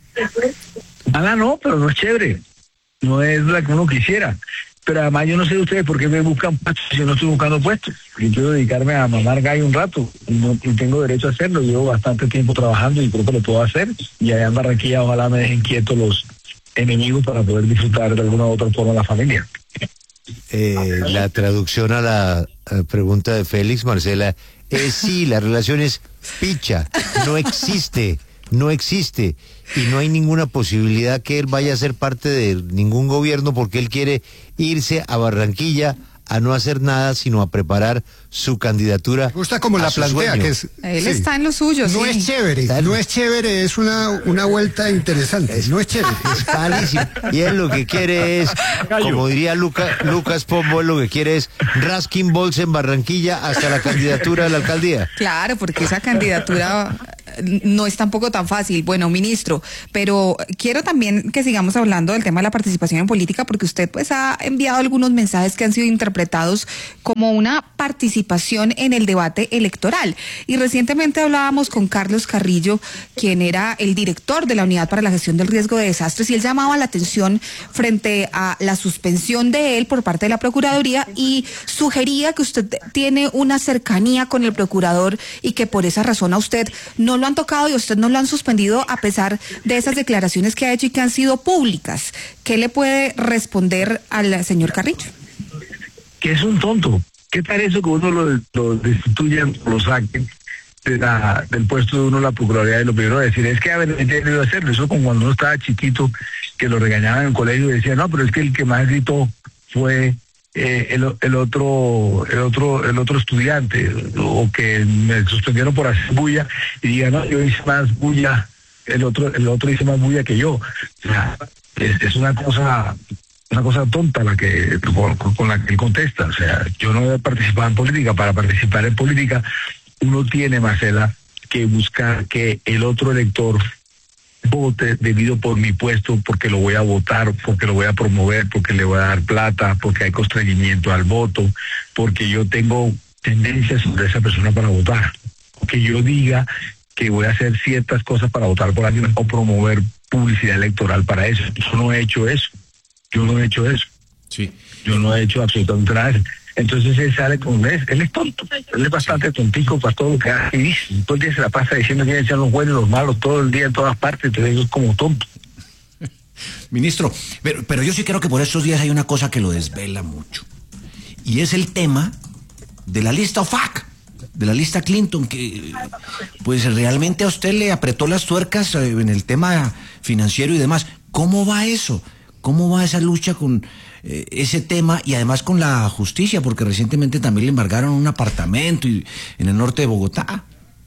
Mala no, pero no es chévere. No es la que uno quisiera. Pero además yo no sé de ustedes por qué me buscan puestos si yo no estoy buscando puestos. Yo quiero dedicarme a mamar gallo un rato y, no, y tengo derecho a hacerlo. Llevo bastante tiempo trabajando y creo que lo puedo hacer. Y allá en Barranquilla ojalá me dejen quietos los enemigos para poder disfrutar de alguna u otra forma la familia. Eh, la traducción a la, a la pregunta de Félix, Marcela, es sí, la relación es picha, no existe, no existe, y no hay ninguna posibilidad que él vaya a ser parte de ningún gobierno porque él quiere irse a Barranquilla a no hacer nada, sino a preparar su candidatura. Me gusta como la plantea, que es... Él sí. está en lo suyo, No sí. es chévere, no es chévere, es una, una vuelta interesante, Es- no es chévere. Es malísimo. Y él lo que quiere es, como diría Luca- Lucas Pombo, él lo que quiere es rasking balls en Barranquilla hasta la candidatura a la alcaldía. Claro, porque esa candidatura no es tampoco tan fácil. Bueno, ministro, pero quiero también que sigamos hablando del tema de la participación en política, porque usted pues ha enviado algunos mensajes que han sido interpretados como una participación en el debate electoral. Y recientemente hablábamos con Carlos Carrillo, quien era el director de la Unidad para la Gestión del Riesgo de Desastres, y él llamaba la atención frente a la suspensión de él por parte de la Procuraduría y sugería que usted tiene una cercanía con el procurador y que por esa razón a usted no lo han tocado y a usted no lo han suspendido a pesar de esas declaraciones que ha hecho y que han sido públicas. ¿Qué le puede responder al señor Carrillo? Que es un tonto. ¿Qué tal eso que uno lo, lo destituyan, lo saquen de la, del puesto de uno la Procuraduría? Y lo primero a decir es que haber debido hacerlo. Eso como cuando uno estaba chiquito, que lo regañaban en el colegio y decían, no, pero es que el que más gritó fue eh, el, el otro el otro el otro estudiante, o que me suspendieron por hacer bulla y digan, no, yo hice más bulla, el otro el otro hizo más bulla que yo. O sea, es, es una cosa una cosa tonta la que con, con la que él contesta. O sea, yo no he participado en política. Para participar en política uno tiene, Marcela, que buscar que el otro elector vote debido por mi puesto, porque lo voy a votar, porque lo voy a promover, porque le voy a dar plata, porque hay constreñimiento al voto, porque yo tengo tendencias sobre esa persona para votar, que yo diga que voy a hacer ciertas cosas para votar por alguien o promover publicidad electoral para eso. Yo no he hecho eso. Yo no he hecho eso. Sí. Yo no he hecho absolutamente nada de eso. Entonces él sale con él, él es tonto, él es bastante tontico para todo lo que hace y dice. Todo el día se la pasa diciendo quiénes son los buenos y los malos, todo el día en todas partes, entonces es como tonto. Ministro, pero, pero yo sí creo que por estos días hay una cosa que lo desvela mucho. Y es el tema de la lista O F A C, de la lista Clinton, que pues realmente a usted le apretó las tuercas en el tema financiero y demás. ¿Cómo va eso? ¿Cómo va esa lucha con eh, ese tema y además con la justicia? Porque recientemente también le embargaron un apartamento y, en el norte de Bogotá.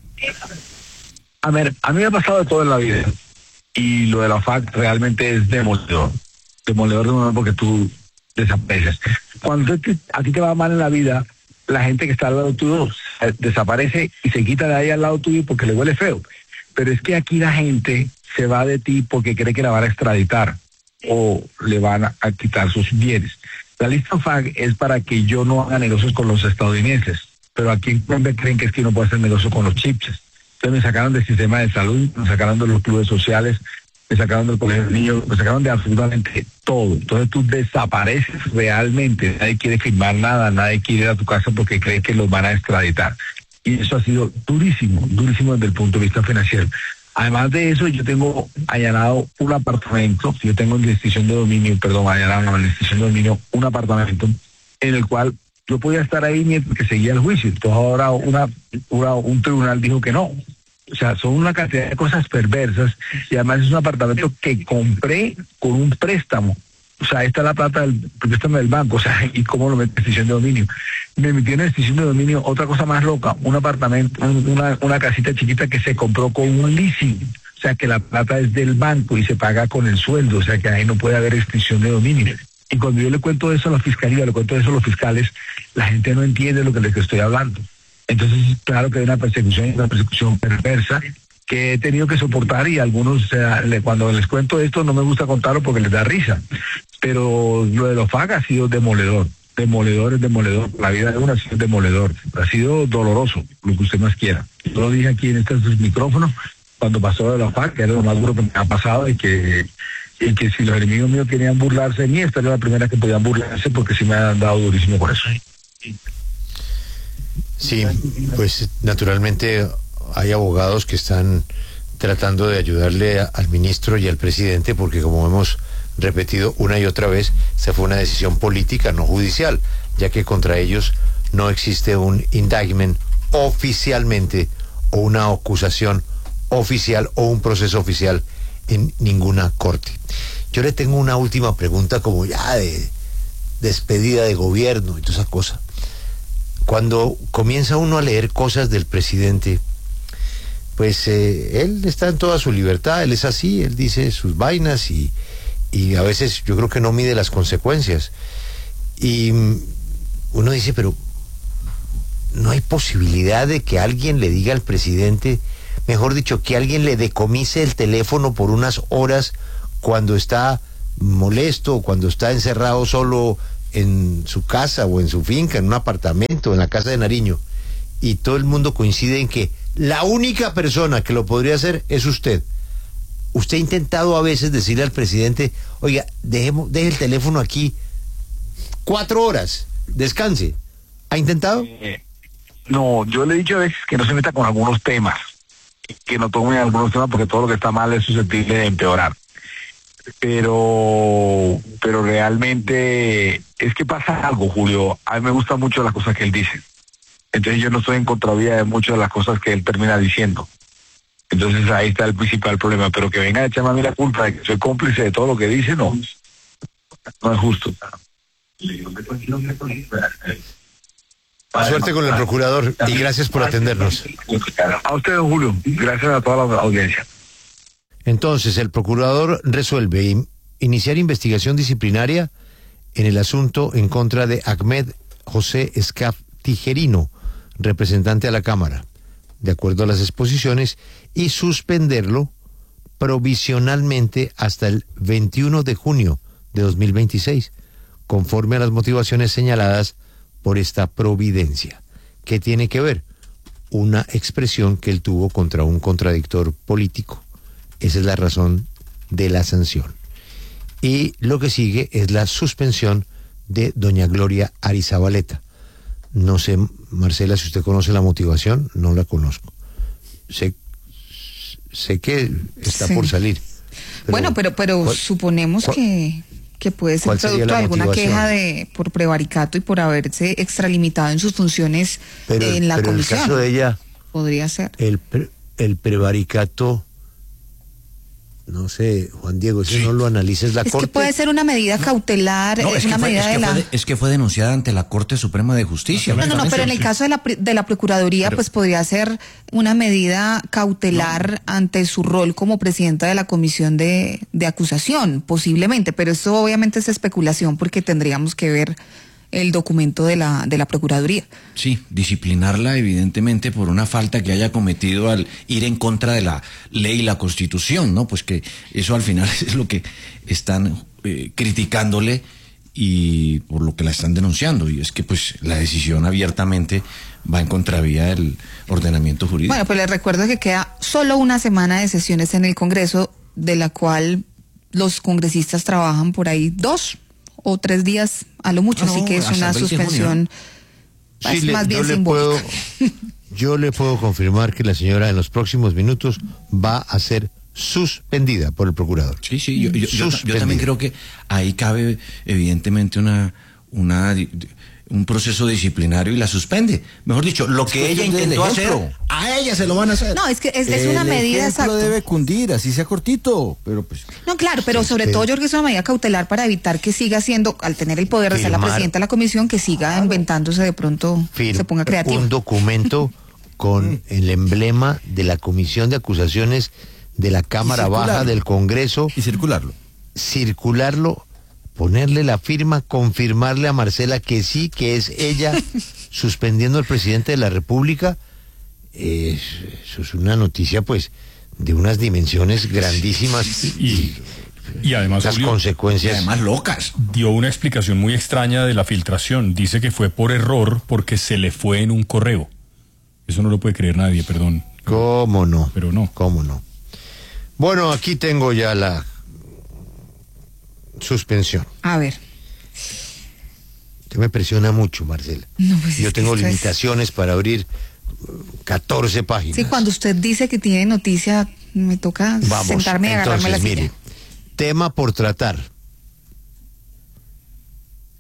A ver, a mí me ha pasado de todo en la vida y lo de la O F A C realmente es demoledor. Demoledor, demoledor porque tú desapareces. Cuando a ti, a ti te va mal en la vida, la gente que está al lado tuyo eh, desaparece y se quita de ahí al lado tuyo porque le huele feo. Pero es que aquí la gente se va de ti porque cree que la van a extraditar o le van a, a quitar sus bienes. La lista O F A C es para que yo no haga negocios con los estadounidenses, pero aquí en Colombia creen que es que no puedo hacer negocio con los chips. Entonces me sacaron del sistema de salud, me sacaron de los clubes sociales, me sacaron del colegio de niños, me sacaron de absolutamente todo. Entonces tú desapareces realmente, nadie quiere firmar nada, nadie quiere ir a tu casa porque cree que los van a extraditar. Y eso ha sido durísimo, durísimo desde el punto de vista financiero. Además de eso, yo tengo allanado un apartamento, yo tengo en distinción de dominio, perdón, allanado en distinción de dominio, un apartamento en el cual yo podía estar ahí mientras que seguía el juicio. Entonces ahora una, una, un tribunal dijo que no. O sea, son una cantidad de cosas perversas y además es un apartamento que compré con un préstamo. O sea, esta es la plata del préstamo del banco, o sea, ¿y cómo lo meto en extinción de dominio? Me metí en extinción de dominio, otra cosa más loca, un apartamento, una, una casita chiquita que se compró con un leasing, o sea, que la plata es del banco y se paga con el sueldo, o sea, que ahí no puede haber extinción de dominio. Y cuando yo le cuento eso a la fiscalía, le cuento eso a los fiscales, la gente no entiende lo que les estoy hablando. Entonces, claro que hay una persecución, una persecución perversa, que he tenido que soportar y algunos, o sea, le, cuando les cuento esto no me gusta contarlo porque les da risa, pero lo de los F A C ha sido demoledor, demoledor es demoledor, la vida de uno ha sido demoledor, ha sido doloroso, lo que usted más quiera. Yo lo dije aquí en estos micrófonos cuando pasó de los F A C, que era lo más duro que me ha pasado y que, y que si los enemigos míos querían burlarse de mí, esta era la primera que podían burlarse porque sí me han dado durísimo por eso. Sí, pues naturalmente hay abogados que están tratando de ayudarle a, al ministro y al presidente porque como hemos repetido una y otra vez, se fue una decisión política, no judicial, ya que contra ellos no existe un indictment oficialmente o una acusación oficial o un proceso oficial en ninguna corte. Yo le tengo una última pregunta como ya de despedida de gobierno y toda esa cosa. Cuando comienza uno a leer cosas del presidente, pues eh, él está en toda su libertad, él es así, él dice sus vainas y, y a veces yo creo que no mide las consecuencias. Y uno dice, pero no hay posibilidad de que alguien le diga al presidente, mejor dicho, que alguien le decomise el teléfono por unas horas cuando está molesto, cuando está encerrado solo en su casa o en su finca, en un apartamento, en la casa de Nariño, y todo el mundo coincide en que la única persona que lo podría hacer es usted. Usted ha intentado a veces decirle al presidente, oiga, dejemos, deje el teléfono aquí cuatro horas, descanse. ¿Ha intentado? Eh, no, yo le he dicho a veces que no se meta con algunos temas, que no tome algunos temas porque todo lo que está mal es susceptible de empeorar. Pero, pero realmente es que pasa algo, Julio. A mí me gustan mucho las cosas que él dice. Entonces yo no estoy en contravía de muchas de las cosas que él termina diciendo. Entonces ahí está el principal problema. Pero que venga a echarme a mí la culpa de que soy cómplice de todo lo que dice, no. No es justo. Suerte con el procurador y gracias por atendernos. A usted, don Julio. Gracias a toda la audiencia. Entonces, el procurador resuelve in- iniciar investigación disciplinaria en el asunto en contra de Ahmed José Escaf Tijerino, representante a la Cámara, de acuerdo a las exposiciones, y suspenderlo provisionalmente hasta el veintiuno de junio de dos mil veintiséis, conforme a las motivaciones señaladas por esta providencia. ¿Qué tiene que ver? Una expresión que él tuvo contra un contradictor político. Esa es la razón de la sanción. Y lo que sigue es la suspensión de doña Gloria Arizabaleta. No sé, Marcela, si usted conoce la motivación, no la conozco. Sé, sé que está Sí. por salir. Pero, bueno, pero pero ¿cuál, suponemos cuál, que, que puede ser producto de alguna motivación? Queja de por prevaricato y por haberse extralimitado en sus funciones pero, en la pero comisión. En el caso de ella, podría ser. El, pre, el prevaricato... No sé, Juan Diego, si sí. no lo analices la es Corte. Es que puede ser una medida cautelar, no, es, es una fue, medida es de que la... Fue, es que fue denunciada ante la Corte Suprema de Justicia. No, no, no, pero en el caso de la, de la Procuraduría, pero, pues podría ser una medida cautelar no. ante su rol como presidenta de la Comisión de, de Acusación, posiblemente, pero eso obviamente es especulación porque tendríamos que ver el documento de la de la Procuraduría. Sí, disciplinarla evidentemente por una falta que haya cometido al ir en contra de la ley y la Constitución, ¿no? Pues que eso al final es lo que están eh, criticándole y por lo que la están denunciando, y es que pues la decisión abiertamente va en contravía del ordenamiento jurídico. Bueno, pues les recuerdo que queda solo una semana de sesiones en el Congreso, de la cual los congresistas trabajan por ahí dos o tres días a lo mucho, no, así que es una suspensión sí, le, más bien yo simbólica. Le puedo, yo le puedo confirmar que la señora en los próximos minutos va a ser suspendida por el procurador. Sí, sí, yo, yo, yo, yo también creo que ahí cabe evidentemente una, una un proceso disciplinario y la suspende. Mejor dicho, lo que ella intentó hacer, a ella se lo van a hacer. No, es que es, es una medida exacta. debe cundir, así sea cortito, pero pues... No, claro, pero sí, sobre pero... todo yo creo que es una medida cautelar para evitar que siga siendo, al tener el poder de ser la presidenta de la comisión, que siga claro. inventándose de pronto, Firma, se ponga creativa. Un documento con el emblema de la Comisión de Acusaciones de la Cámara Baja del Congreso. Y circularlo. Circularlo, ponerle la firma, confirmarle a Marcela que sí, que es ella suspendiendo al presidente de la República. Eh, eso es una noticia, pues, de unas dimensiones grandísimas y, y además las Julio, consecuencias. Y además locas. Dio una explicación muy extraña de la filtración. Dice que fue por error porque se le fue en un correo. Eso no lo puede creer nadie, perdón. ¿Cómo no? Pero no. ¿Cómo no? Bueno, aquí tengo ya la suspensión. A ver. Usted me presiona mucho, Marcela. No, pues Yo es tengo que limitaciones es... para abrir catorce páginas. Sí, cuando usted dice que tiene noticia, me toca Vamos, sentarme y agarrarme entonces, la silla. Mire, tema por tratar.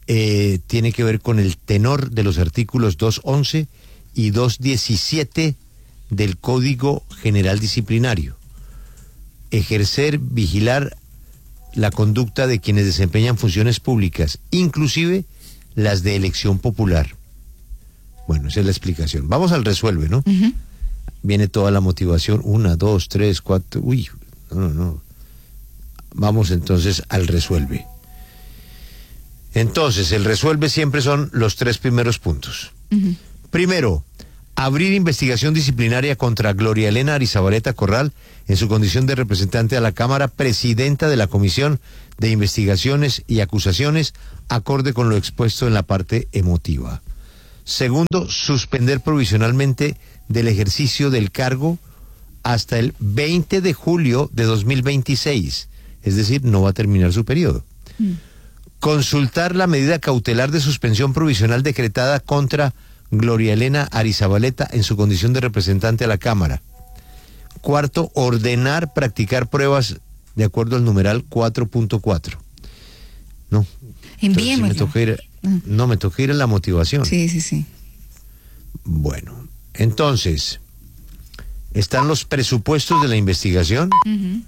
eh, tiene que ver con el tenor de los artículos doscientos once y doscientos diecisiete del Código General Disciplinario. Ejercer, vigilar la conducta de quienes desempeñan funciones públicas, inclusive las de elección popular. Bueno, esa es la explicación. Vamos al resuelve, ¿no? Uh-huh. Viene toda la motivación, una, dos, tres, cuatro, uy, no, no, no. Vamos entonces al resuelve. Entonces, el resuelve siempre son los tres primeros puntos. Uh-huh. Primero, abrir investigación disciplinaria contra Gloria Elena Arizabaleta Corral en su condición de representante a la Cámara, presidenta de la Comisión de Investigaciones y Acusaciones, acorde con lo expuesto en la parte emotiva. Segundo, suspender provisionalmente del ejercicio del cargo hasta el veinte de julio de dos mil veintiséis, es decir, no va a terminar su periodo. Mm. Consultar la medida cautelar de suspensión provisional decretada contra Gloria Elena Arizabaleta en su condición de representante a la Cámara. Cuarto, ordenar practicar pruebas de acuerdo al numeral cuatro punto cuatro. No. Envíemoslo. Me toca ir, no, me toca ir a la motivación. Sí, sí, sí. Bueno, entonces, están los presupuestos de la investigación uh-huh.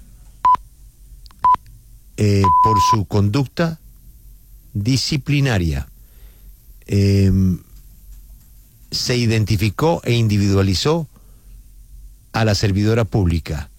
eh, por su conducta disciplinaria. Eh, se identificó e individualizó a la servidora pública.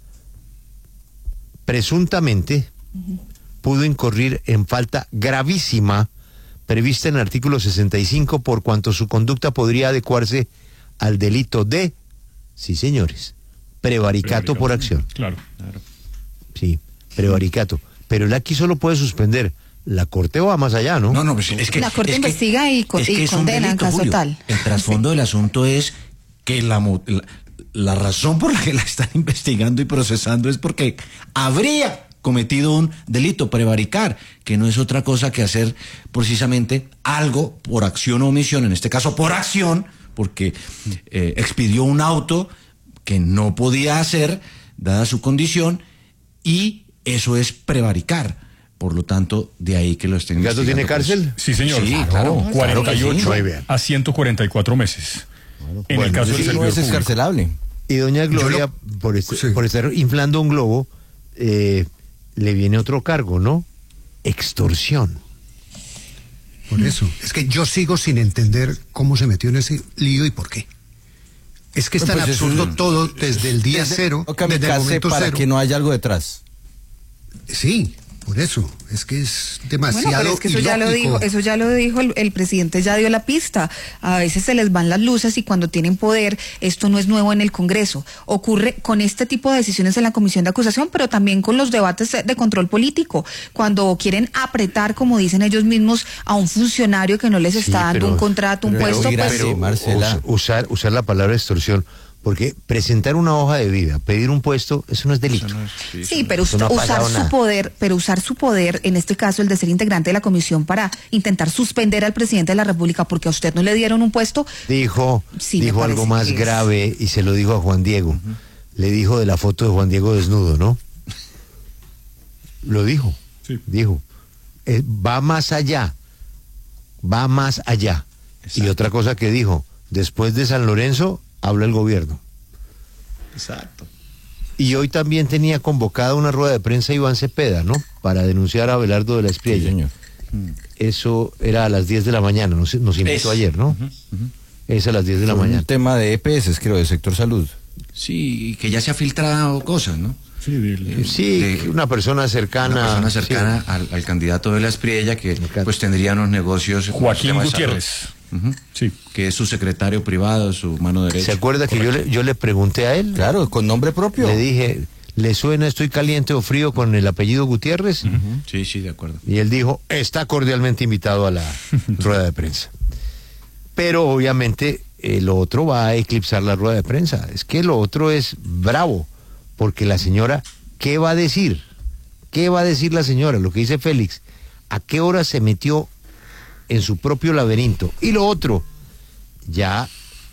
Presuntamente uh-huh. pudo incurrir en falta gravísima prevista en el artículo sesenta y cinco, por cuanto su conducta podría adecuarse al delito de, sí señores, prevaricato, prevaricato por acción. Claro, claro. Sí, prevaricato. Pero él aquí solo puede suspender. La Corte va más allá, ¿no? No, no, pues es que... La Corte es investiga que, y, con, es que y condena en caso Julio. tal. El trasfondo sí. del asunto es que la, la, la razón por la que la están investigando y procesando es porque habría cometido un delito, prevaricar, que no es otra cosa que hacer precisamente algo por acción o omisión, en este caso por acción, porque eh, expidió un auto que no podía hacer, dada su condición, y eso es prevaricar. Por lo tanto, de ahí que lo estén investigando. ¿Gato tiene cárcel? Pues. Sí, señor. Sí, claro. cuarenta y ocho claro a ciento cuarenta y cuatro meses. Claro. En bueno, el caso del servidor es escarcelable. Y doña Gloria, lo... por, este, sí. por estar inflando un globo, eh, le viene otro cargo, ¿no? Extorsión. Por eso. Es que yo sigo sin entender cómo se metió en ese lío y por qué. Es que es tan pues absurdo es, todo desde el día desde, cero, desde el momento para cero. Que no haya algo detrás. Sí. Por eso, es que es demasiado bueno, pero es que eso ya lo dijo, eso ya lo dijo el, el presidente, ya dio la pista. A veces se les van las luces y cuando tienen poder, esto no es nuevo en el Congreso. Ocurre con este tipo de decisiones en la Comisión de Acusación, pero también con los debates de control político. Cuando quieren apretar, como dicen ellos mismos, a un funcionario que no les está sí, dando pero, un contrato, un puesto. Pero, pues, pero Marcela, usar, usar la palabra extorsión. Porque presentar una hoja de vida, pedir un puesto, eso no es delito. No es, sí, sí, pero usted, no usar su nada. poder, pero usar su poder, en este caso el de ser integrante de la comisión para intentar suspender al presidente de la República porque a usted no le dieron un puesto. Dijo, sí, dijo algo más es... grave y se lo dijo a Juan Diego. Uh-huh. Le dijo de la foto de Juan Diego desnudo, ¿no? Lo dijo. Sí. Dijo. Eh, va más allá. Va más allá. Exacto. Y otra cosa que dijo, después de San Lorenzo habla el gobierno. Exacto. Y hoy también tenía convocada una rueda de prensa Iván Cepeda, ¿no? Para denunciar a Abelardo de la Espriella. Sí, señor. Eso era a las diez de la mañana, nos, nos invitó es. ayer, ¿no? Uh-huh, uh-huh. Es a las diez de la un mañana. Un tema de E P S, creo, de sector salud. Sí, que ya se ha filtrado cosas, ¿no? Sí, de, sí de, una persona cercana. Una persona cercana sí. al, al candidato de la Espriella que pues tendría unos negocios. Joaquín Gutiérrez. Uh-huh. Sí, que es su secretario privado, su mano derecha. ¿Se acuerda que yo le, yo le pregunté a él? Claro, con nombre propio. Le dije, ¿le suena estoy caliente o frío con el apellido Gutiérrez? Uh-huh. Sí, sí, de acuerdo. Y él dijo, está cordialmente invitado a la rueda de prensa. Pero obviamente eh, lo otro va a eclipsar la rueda de prensa. Es que lo otro es bravo, porque la señora, ¿qué va a decir? ¿Qué va a decir la señora? Lo que dice Félix, ¿a qué hora se metió en su propio laberinto? Y lo otro, ya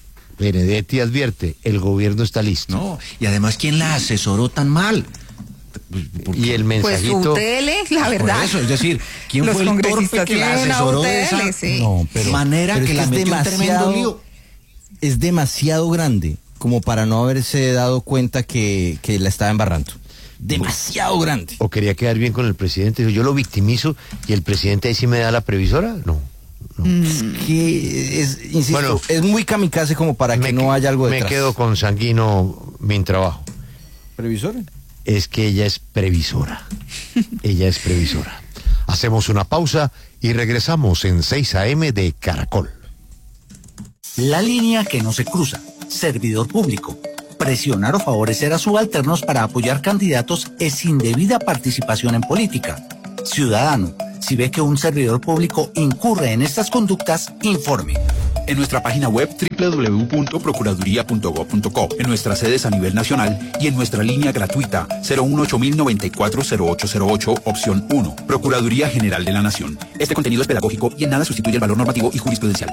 Benedetti advierte, el gobierno está listo. No, y además, ¿quién la asesoró tan mal? Y el mensajito... Pues U T L, la verdad. Por eso, es decir, ¿quién Los fue el torpe congresistas que la tienen asesoró una de U T L, esa sí. No, pero, manera pero que es la es metió en tremendo lío? Es demasiado grande como para no haberse dado cuenta que, que la estaba embarrando. Demasiado grande. O quería quedar bien con el presidente. Dijo, yo lo victimizo y el presidente ahí sí me da la previsora. No. no. Es que es, insisto, Bueno, es muy kamikaze como para que no haya algo detrás. Me quedo con Sanguino, mi trabajo. ¿Previsora? Es que ella es previsora. Ella es previsora. Hacemos una pausa y regresamos en seis a eme de Caracol. La línea que no se cruza. Servidor público. Presionar o favorecer a subalternos para apoyar candidatos es indebida participación en política. Ciudadano, si ve que un servidor público incurre en estas conductas, informe. En nuestra página web doble u doble u doble u punto procuraduría punto gob punto co, en nuestras sedes a nivel nacional y en nuestra línea gratuita cero uno ocho mil noventa y cuatro cero ocho cero ocho, opción uno. Procuraduría General de la Nación. Este contenido es pedagógico y en nada sustituye el valor normativo y jurisprudencial.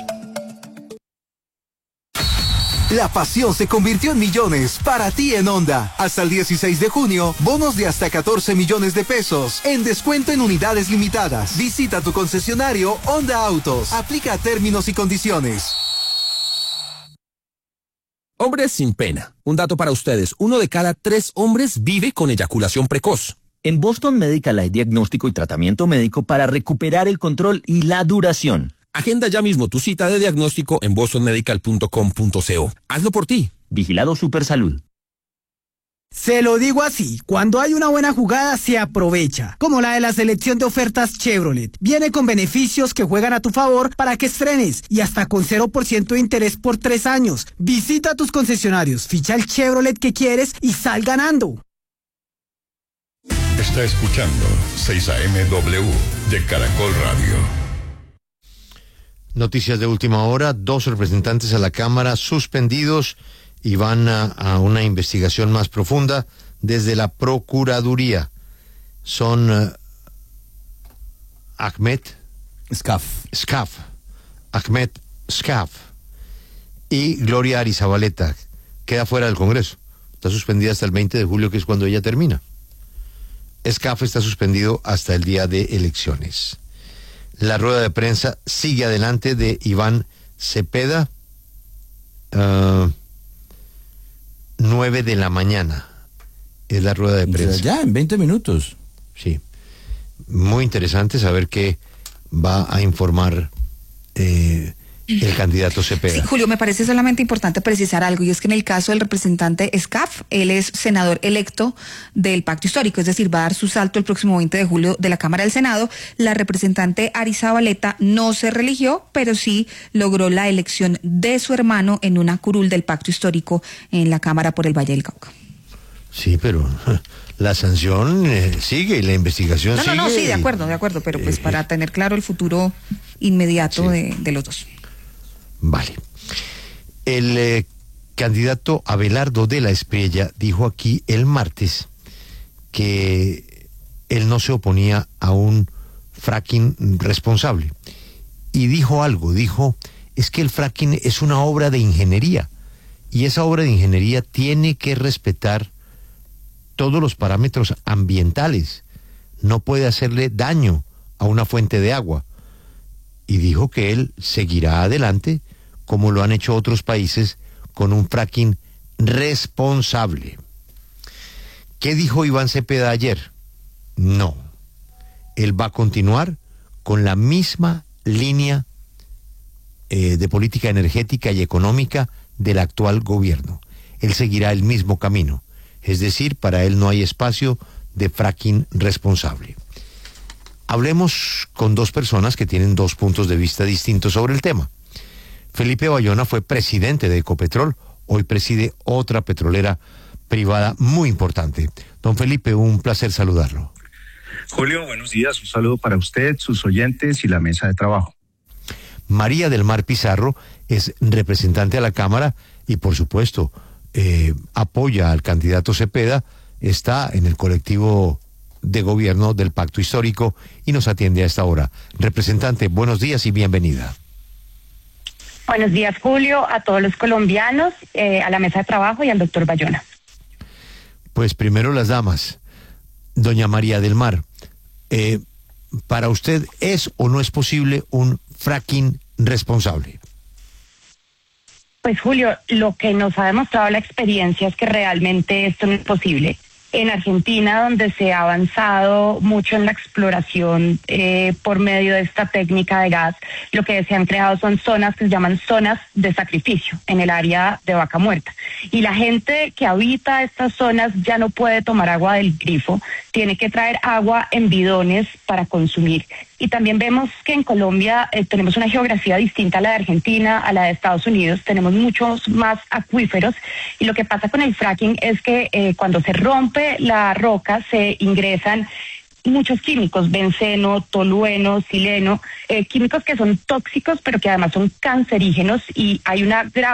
La pasión se convirtió en millones para ti en Honda. Hasta el dieciséis de junio, bonos de hasta catorce millones de pesos en descuento en unidades limitadas. Visita tu concesionario Honda Autos. Aplica términos y condiciones. Hombres sin pena. Un dato para ustedes. Uno de cada tres hombres vive con eyaculación precoz. En Boston Medical hay diagnóstico y tratamiento médico para recuperar el control y la duración. Agenda ya mismo tu cita de diagnóstico en boston medical punto com punto co. Hazlo por ti. Vigilado Supersalud. Se lo digo así, cuando hay una buena jugada se aprovecha, como la de la selección de ofertas Chevrolet. Viene con beneficios que juegan a tu favor para que estrenes y hasta con cero por ciento de interés por tres años. Visita tus concesionarios, ficha el Chevrolet que quieres y sal ganando. Está escuchando seis a eme W de Caracol Radio. Noticias de última hora, dos representantes a la Cámara suspendidos y van a, a una investigación más profunda desde la Procuraduría. Son uh, Ahmed Scaf. Scaf, Ahmed Scaf y Gloria Arizabaleta. Queda fuera del Congreso. Está suspendida hasta el veinte de julio, que es cuando ella termina. Scaf está suspendido hasta el día de elecciones. La rueda de prensa sigue adelante de Iván Cepeda, uh, nueve de la mañana. Es la rueda de prensa. Ya, en veinte minutos. Sí. Muy interesante saber qué va a informar eh, el candidato Cepeda. Sí, Julio, me parece solamente importante precisar algo, y es que en el caso del representante Scaf, él es senador electo del Pacto Histórico, es decir, va a dar su salto el próximo veinte de julio de la Cámara del Senado. La representante Arizabaleta no se religió, pero sí logró la elección de su hermano en una curul del Pacto Histórico en la Cámara por el Valle del Cauca. Sí, pero la sanción eh, sigue y la investigación no, sigue. No, no, sí, y... de acuerdo, de acuerdo, pero pues eh, para tener claro el futuro inmediato sí. de, de los dos. Vale. El eh, candidato Abelardo de la Espriella dijo aquí el martes que él no se oponía a un fracking responsable. Y dijo algo, dijo, es que el fracking es una obra de ingeniería y esa obra de ingeniería tiene que respetar todos los parámetros ambientales. No puede hacerle daño a una fuente de agua. Y dijo que él seguirá adelante como lo han hecho otros países con un fracking responsable. ¿Qué dijo Iván Cepeda ayer? No. Él va a continuar con la misma línea eh, de política energética y económica del actual gobierno. Él seguirá el mismo camino. Es decir, para él no hay espacio de fracking responsable. Hablemos con dos personas que tienen dos puntos de vista distintos sobre el tema. Felipe Bayona fue presidente de Ecopetrol, hoy preside otra petrolera privada muy importante. Don Felipe, un placer saludarlo. Julio, buenos días, un saludo para usted, sus oyentes y la mesa de trabajo. María del Mar Pizarro es representante a la Cámara y por supuesto eh, apoya al candidato Cepeda, está en el colectivo de gobierno del Pacto Histórico y nos atiende a esta hora. Representante, buenos días y bienvenida. Buenos días, Julio, a todos los colombianos, eh, a la mesa de trabajo y al doctor Bayona. Pues primero las damas. doña María del Mar, eh, para usted, ¿es o no es posible un fracking responsable? Pues Julio, lo que nos ha demostrado la experiencia es que realmente esto no es posible. En Argentina, donde se ha avanzado mucho en la exploración eh, por medio de esta técnica de gas, lo que se han creado son zonas que se llaman zonas de sacrificio en el área de Vaca Muerta. Y la gente que habita estas zonas ya no puede tomar agua del grifo, tiene que traer agua en bidones para consumir. Y también vemos que en Colombia eh, tenemos una geografía distinta a la de Argentina, a la de Estados Unidos, tenemos muchos más acuíferos, y lo que pasa con el fracking es que eh, cuando se rompe la roca se ingresan muchos químicos, benceno, tolueno, sileno, eh, químicos que son tóxicos pero que además son cancerígenos, y hay una grave